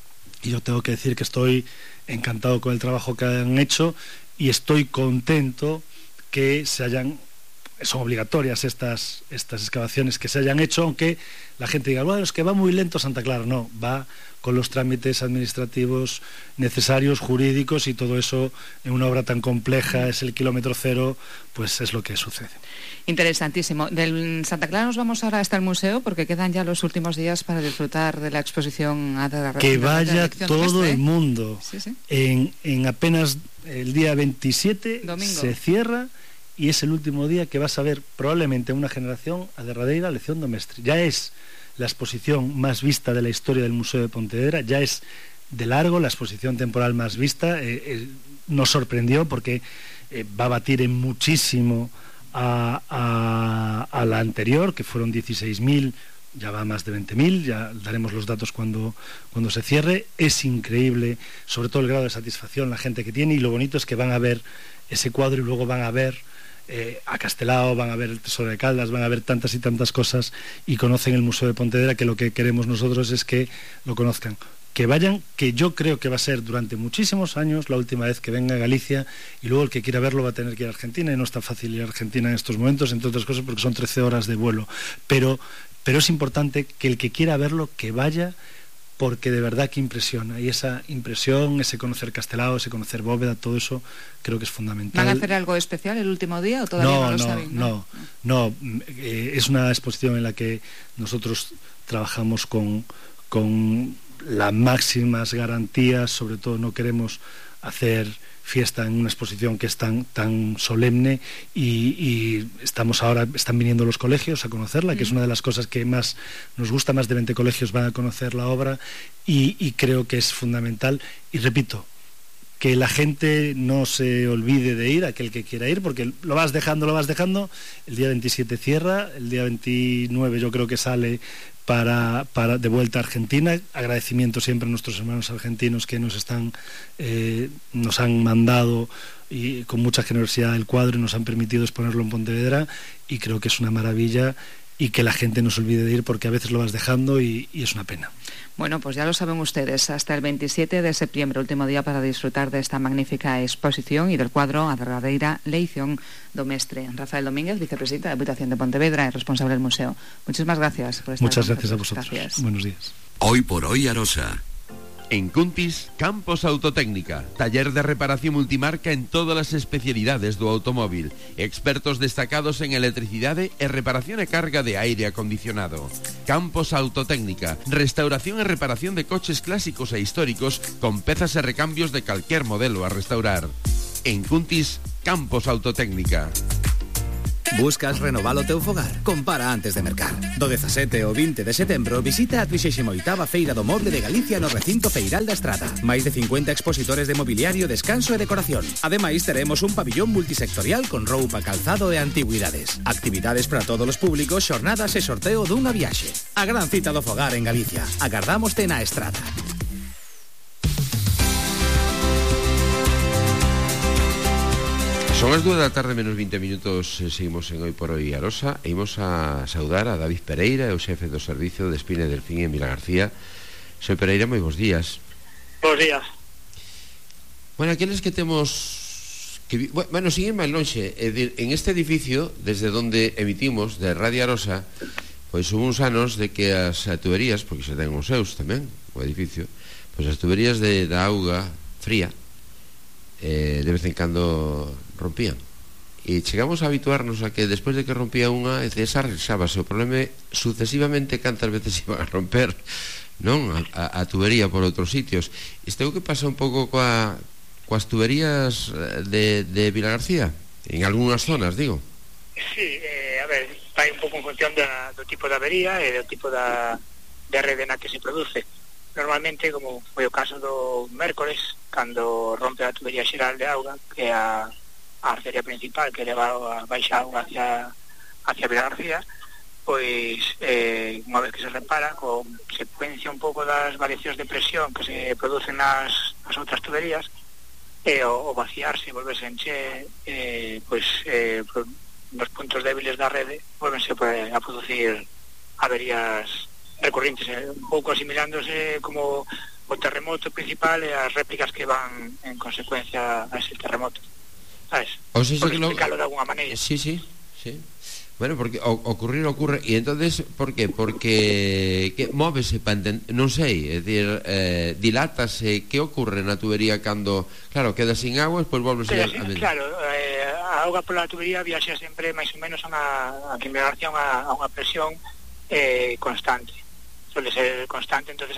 S29: y yo tengo que decir que estoy encantado con el trabajo que han hecho, y estoy contento que son obligatorias estas excavaciones, que se hayan hecho, aunque la gente diga, bueno, es que va muy lento Santa Clara. No, va con los trámites administrativos necesarios, jurídicos, y todo eso en una obra tan compleja, es el kilómetro cero, pues es lo que sucede.
S28: Interesantísimo. Del Santa Clara nos vamos ahora hasta el museo, porque quedan ya los últimos días para disfrutar de la exposición.
S29: Que vaya todo el mundo. Sí. En apenas el día 27 domingo se cierra, y es el último día que vas a ver probablemente una generación a derradeira lección do mestre. Ya es la exposición más vista de la historia del Museo de Pontevedra, ya es de largo la exposición temporal más vista. Nos sorprendió porque va a batir en muchísimo a la anterior, que fueron 16.000, ya va a más de 20.000, ya daremos los datos cuando se cierre. Es increíble, sobre todo el grado de satisfacción la gente que tiene, y lo bonito es que van a ver ese cuadro y luego van a ver a Castelao, van a ver el Tesoro de Caldas, van a ver tantas y tantas cosas, y conocen el Museo de Pontevedra, que lo que queremos nosotros es que lo conozcan. Que vayan, que yo creo que va a ser durante muchísimos años la última vez que venga a Galicia, y luego el que quiera verlo va a tener que ir a Argentina, y no está fácil ir a Argentina en estos momentos, entre otras cosas porque son 13 horas de vuelo, pero es importante que el que quiera verlo, que vaya, porque de verdad que impresiona, y esa impresión, ese conocer Castelao, ese conocer Bóveda, todo eso creo que es fundamental.
S28: ¿Van a hacer algo especial el último día o todavía no lo saben?
S29: No, es una exposición en la que nosotros trabajamos con las máximas garantías. Sobre todo no queremos hacer fiesta en una exposición que es tan solemne, y están viniendo los colegios a conocerla, que es una de las cosas que más nos gusta. Más de 20 colegios van a conocer la obra, y creo que es fundamental. Y repito, que la gente no se olvide de ir, aquel que quiera ir, porque lo vas dejando, el día 27 cierra, el día 29 yo creo que sale para de vuelta a Argentina. Agradecimiento siempre a nuestros hermanos argentinos que nos han mandado, y con mucha generosidad, el cuadro, y nos han permitido exponerlo en Pontevedra, y creo que es una maravilla, y que la gente no se olvide de ir, porque a veces lo vas dejando y es una pena.
S28: Bueno, pues ya lo saben ustedes, hasta el 27 de septiembre, último día para disfrutar de esta magnífica exposición y del cuadro A verdadeira leición do mestre. Rafael Domínguez, vicepresidente de la Diputación de Pontevedra y responsable del museo. Muchísimas gracias por estar
S29: Muchas
S28: con
S29: gracias a
S28: nosotros.
S29: vosotros.
S28: Gracias.
S29: Buenos días.
S3: Hoy por hoy Arosa.
S26: En Cuntis, Campos Autotécnica, taller de reparación multimarca en todas as especialidades do automóvil, expertos destacados en electricidade e reparación e carga de aire acondicionado. Campos Autotécnica, restauración e reparación de coches clásicos e históricos con pezas e recambios de calquer modelo a restaurar. En Cuntis, Campos Autotécnica.
S4: Buscas renovar o teu fogar? Compara antes de mercar. Do 17 ao 20 de setembro visita a 38ª Feira do Moble de Galicia no recinto Feiral da Estrada. Máis de 50 expositores de mobiliario, descanso e decoración. Ademais, teremos un pabillón multisectorial con roupa, calzado e antigüidades. Actividades para todos os públicos, xornadas e sorteo dunha viaxe. A gran cita do fogar en Galicia. Agardámoste na Estrada.
S2: Son as 2 da tarde menos 20 minutos. Seguimos en Hoy por Hoy Arosa e imos a saudar a David Pereira, o xefe do servicio de Espina e Delfín en Vilagarcía. Soy Pereira, moi bons días.
S10: Bons días.
S2: Bueno, aqueles que temos que, bueno, siguen máis lonxe, é dicir, en este edificio desde onde emitimos de Radio Arosa, pois hubo uns anos de que as tuberías, porque se ten os seus tamén, o edificio, pois as tuberías da auga fría de vez en cando rompían, e chegamos a habituarnos a que despois de que rompía unha, esa arrexábase. O problema é sucesivamente cantas veces iban a romper, non? A tubería por outros sitios. Isto é o que pasa un pouco coas tuberías de Vilagarcía, en algunhas zonas, digo.
S10: Sí, a ver, vai un pouco en función do tipo de avería e do tipo de rede na que se produce. Normalmente, como foi o caso do mércores, cando rompe a tubería xeral de auga, que é a arteria principal que leva a baixa auga hacia Vilagarcía, pois unha vez que se repara, con secuencia un pouco das variacións de presión que se producen nas outras tuberías, o vaciarse, volverse a encher, pois nos puntos débiles da rede volvense a producir averías recurrentes, un pouco asimilándose como o terremoto principal e as réplicas que van en consecuencia a ese terremoto, sabes?
S2: O sea,
S10: por explicarlo de alguna maneira.
S2: Sí. Bueno, porque ocurre, e entonces por qué? Porque que móvese para non sei, é dicir, dilátase, que ocurre na tubería cando, claro, queda sin agua, despois volvese a medir.
S10: Claro, a auga pola tubería viaxa sempre máis ou menos a que me garcía a unha presión constante. Suele ser constante, entonces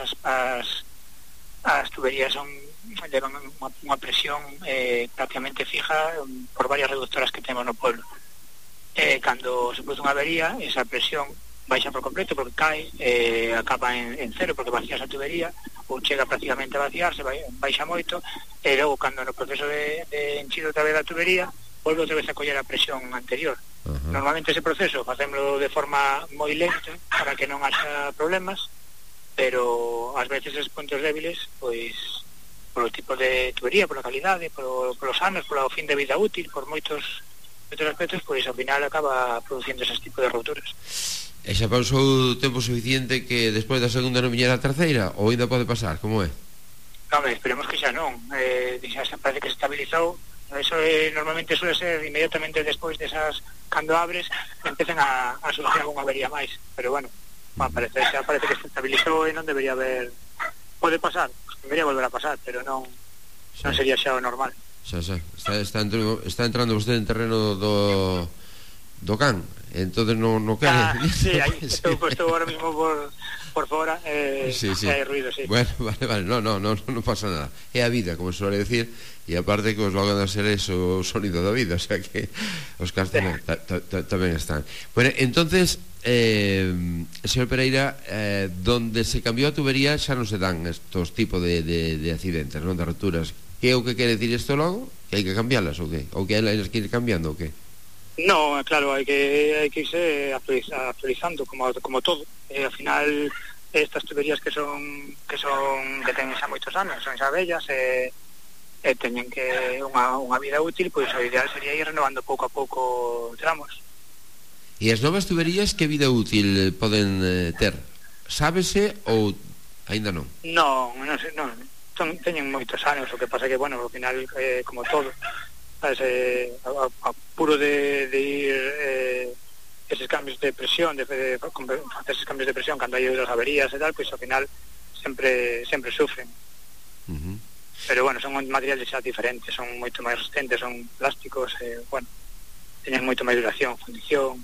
S10: as tuberías levan unha presión prácticamente fija por varias reductoras que temos no pueblo. Cando se produce unha avería, esa presión baixa por completo porque cae, acaba en cero porque vacías a tubería, ou chega prácticamente a vaciarse, baixa moito, e logo cando no proceso de enchido outra vez da tubería volve outra vez a coller a presión anterior. Normalmente ese proceso facémoslo de forma moi lenta para que non haxa problemas, pero ás veces os puntos débiles, pois polo tipo de tubería, pola calidade, polos anos, polo fin de vida útil, por moitos aspectos, pois ao final acaba producindo ese tipo de rupturas.
S2: E xa pasou tempo suficiente que despois da segunda non viñera a terceira, ou ainda pode pasar, como é?
S10: Non, esperemos que xa non, xa parece que se estabilizou. Eso normalmente suele ser inmediatamente despois desas, cando abres, empezan a solucionar algunha avería máis, pero bueno, parece que se estabilizou e non debería haber, pode pasar, debería volver a pasar, pero non sería xa o normal.
S2: Xa, está entrando vostede en terreno do can, entonces non quere.
S10: Sí, aí estou agora mismo por fora, hai ruido, sí.
S2: Bueno, vale, non pasa nada. É a vida, como se suele decir, e aparte que os van a ser eso, o sonido da vida, o sea que os cans tamén están. Bueno, entonces, señor Pereira, donde se cambiou a tubería xa non se dan estos tipos de accidentes, non, de roturas. Que é o que quere decir isto logo? Que hai que cambiarlas ou que? Ou que elas que ir cambiando ou que?
S10: No, claro, hai que irse actualizando como todo. Ao final estas tuberías que teñen xa moitos anos, son xa vellas e teñen que unha vida útil, pois o ideal sería ir renovando pouco a pouco tramos.
S2: E as novas tuberías que vida útil poden ter? Sábese ou aínda non?
S10: Non sei, non. Teñen moitos anos, o que pasa que, bueno, ao final, como todo, a puro de ir eses cambios de presión, de facer eses cambios de presión cando hai outras averías e tal, pois ao final sempre sufren. Pero, bueno, son materiales xa diferentes, son moito máis resistentes, son plásticos, bueno, teñen moito máis duración, fundición.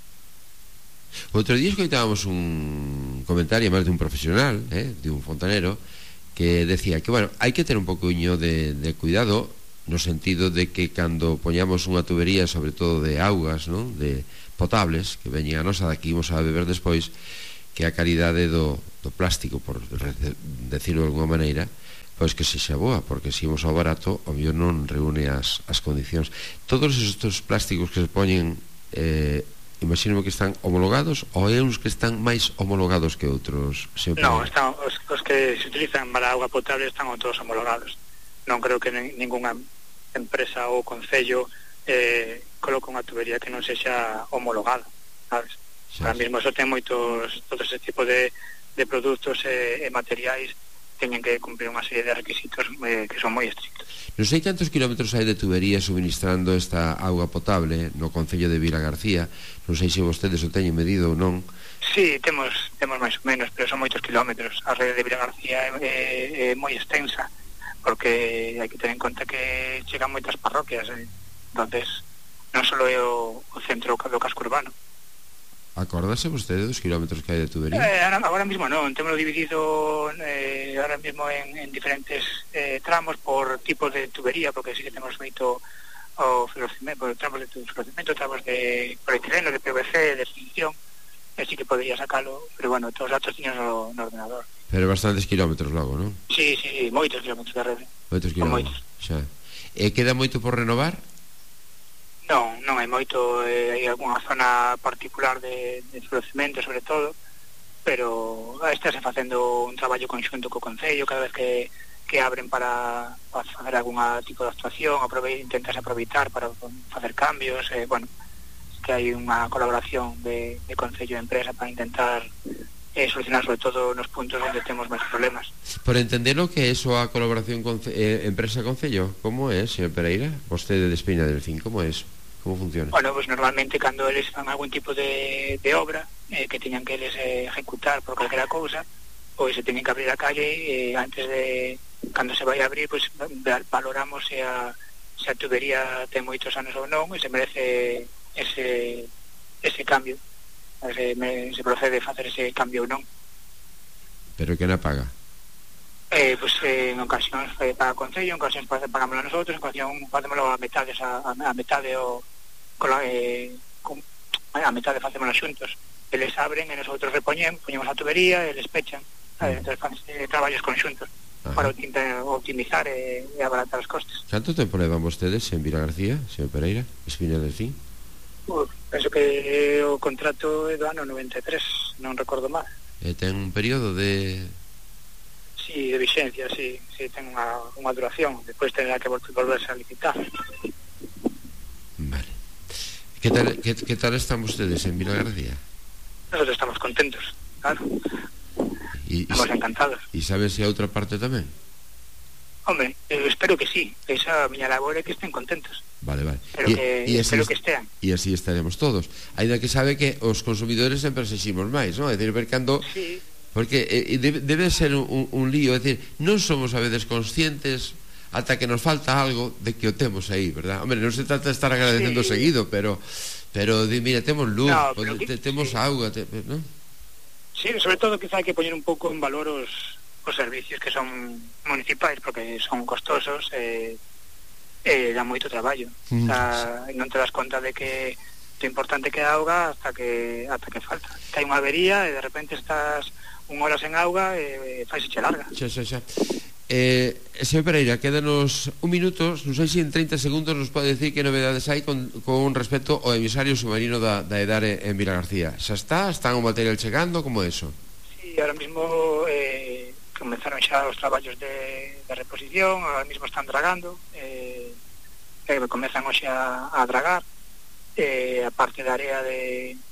S2: Outro día escoitábamos un comentario máis de un profesional, de un fontanero, que decía que, bueno, hai que ter un poquinho de cuidado no sentido de que cando poñamos unha tubería, sobre todo de augas, non? De potables, que veñen a nosa daqui imos a beber despois, que a calidade do plástico, por decirlo de alguma maneira, pois que sexa boa, porque se imos ao barato, o mellor non reúne as condicións. Todos estes plásticos que se poñen, imagino que están homologados, ou é uns que están máis homologados que outros?
S10: Non, os que se utilizan para auga potable están todos homologados. Non creo que ninguna empresa ou concello coloca unha tubería que non sexa homologada, sabes? Ahora mesmo eso ten moitos, todo ese tipo de produtos e materiais teñen que cumprir unha serie de requisitos que son moi estrictos.
S2: Non sei cantos kilómetros hai de tubería suministrando esta auga potable no concello de Vilagarcía, non sei se vostedes o teñen medido ou non.
S10: Sí, temos máis ou menos, pero son moitos kilómetros. A rede de Vilagarcía é moi extensa, porque hai que ter en conta que chegan moitas parroquias, entonces non só é o centro do casco urbano.
S2: Acórdase vostede dos kilómetros que hai de tubería?
S10: Agora mesmo non, temos dividido ahora mesmo en diferentes tramos por tipo de tubería, porque sí que temos feito o filocimento, tramos de filocimento, tramos de polietileno, de PVC, de fundición, así que podría sacalo, pero bueno, todos os datos tiños no ordenador.
S2: Pero bastantes kilómetros logo, non?
S10: Sí, moitos kilómetros de rede.
S2: Moitos kilómetros, xa. E queda moito por renovar?
S10: Non hai moito, hai algunha zona particular de filocimento sobre todo, pero estáse facendo un traballo conxunto co concello cada vez que abren para facer algún tipo de actuación, intentas aproveitar para facer cambios, bueno, que hai unha colaboración de concello e empresa para intentar solucionar sobre todo nos puntos onde temos máis problemas.
S2: Por entender o que é eso a colaboración empresa-concello, como é, señor Pereira? Vostede de Espiña del Fin, como é eso? Como funciona?
S10: Bueno, pues normalmente cando eles fan algún tipo de obra que teñan que eles ejecutar por calquera cousa, pois se teñen que abrir a calle antes de, cando se vai a abrir, pois valoramos se a tubería ten moitos anos ou non e se merece ese cambio, se procede a facer ese cambio ou non.
S2: Pero que na paga?
S10: Pues en ocasións paga o concello, en ocasións pagámoslo a nosotros, en ocasións facémoslo a metade a metade facémoslo xuntos. Eles abren e nosotros poñemos a tubería e eles pechan, entonces fan traballos conxuntos para optimizar e abaratar os costes.
S2: Canto tempo levan vostedes en Vilagarcía, señor Pereira, Espiña del Fin?
S10: Penso que o contrato é do ano 93, non recordo mal.
S2: E ten un período de...
S10: Sí, de vixencia, sí, ten unha duración, despois tendrá que volverse a licitar.
S2: Vale. Que tal están vostedes en Vilagarcía?
S10: Nosotros estamos contentos, claro. Estamos encantados.
S2: E sabes se a outra parte tamén?
S10: Hombre, espero que sí, esa miña labor é que estén contentos.
S2: Vale.
S10: Espero que estean.
S2: E así estaremos todos. Ainda que sabe que os consumidores sempre exiximos máis, non? É dicir, ver cando...
S10: Sí.
S2: Porque debe ser un lío, é dicir, non somos a veces conscientes ata que nos falta algo de que o temos aí, verdad? Hombre, non se trata de estar agradecendo seguido, pero mira, temos luz, temos auga, non?
S10: Sí, sobre todo quizá hai que poñer un pouco en valor os servicios que son municipais, porque son costosos e dá moito traballo. Non te das conta de que o importante que é a auga hasta que falta. Que hai unha avería e de repente estás unha hora sen auga e faise che larga.
S2: Xa. Señor Pereira, quédanos un minuto, non sei se en 30 segundos nos pode decir que novedades hai con respecto ao emisario submarino da EDARE en Vilagarcía. Xa están o material chegando, como é eso?
S10: Sí, ahora mismo comenzaron xa os traballos de reposición, ahora mismo están dragando, comezan hoxe a dragar, a parte da área de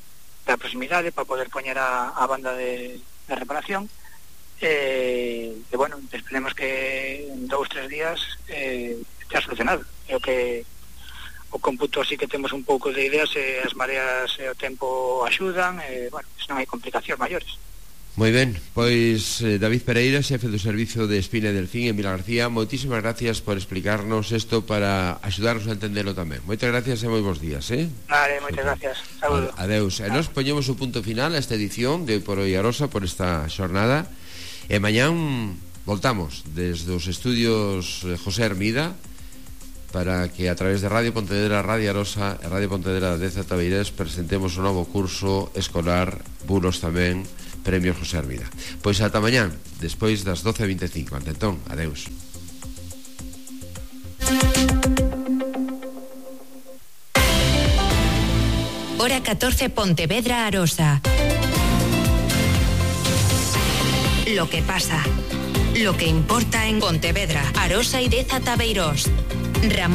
S10: da proximidade para poder poñer a banda de reparación. Bueno, esperemos que en 2-3 días estea solucionado. Creo que o cómputo sí que temos un pouco de ideas, as mareas e o tempo axudan, bueno, non hai complicacións maiores.
S2: Moi ben, pois David Pereira, xefe do Servicio de Espina e Delfín en Vila García, moitísimas gracias por explicarnos isto para axudarnos a entendelo tamén. Moitas gracias e moi bons días,
S10: Vale, moitas gracias. Saúdo.
S2: Adeus. E nos poñemos o punto final a esta edición de Hoy por Hoy Arosa por esta xornada. E mañán voltamos desde os estudios José Hermida para que a través de Radio Pontevedra, Radio Arosa e Radio Pontevedra de Zatabeirés presentemos o novo curso escolar, bulos tamén, Premios José Hermida. Pois ata mañán, despois das 12:25. Ante entón, adeus.
S5: Hora 14, Pontevedra, Arosa. Lo que pasa, lo que importa en Pontevedra, Arosa y Deza Tabeirós. Ramón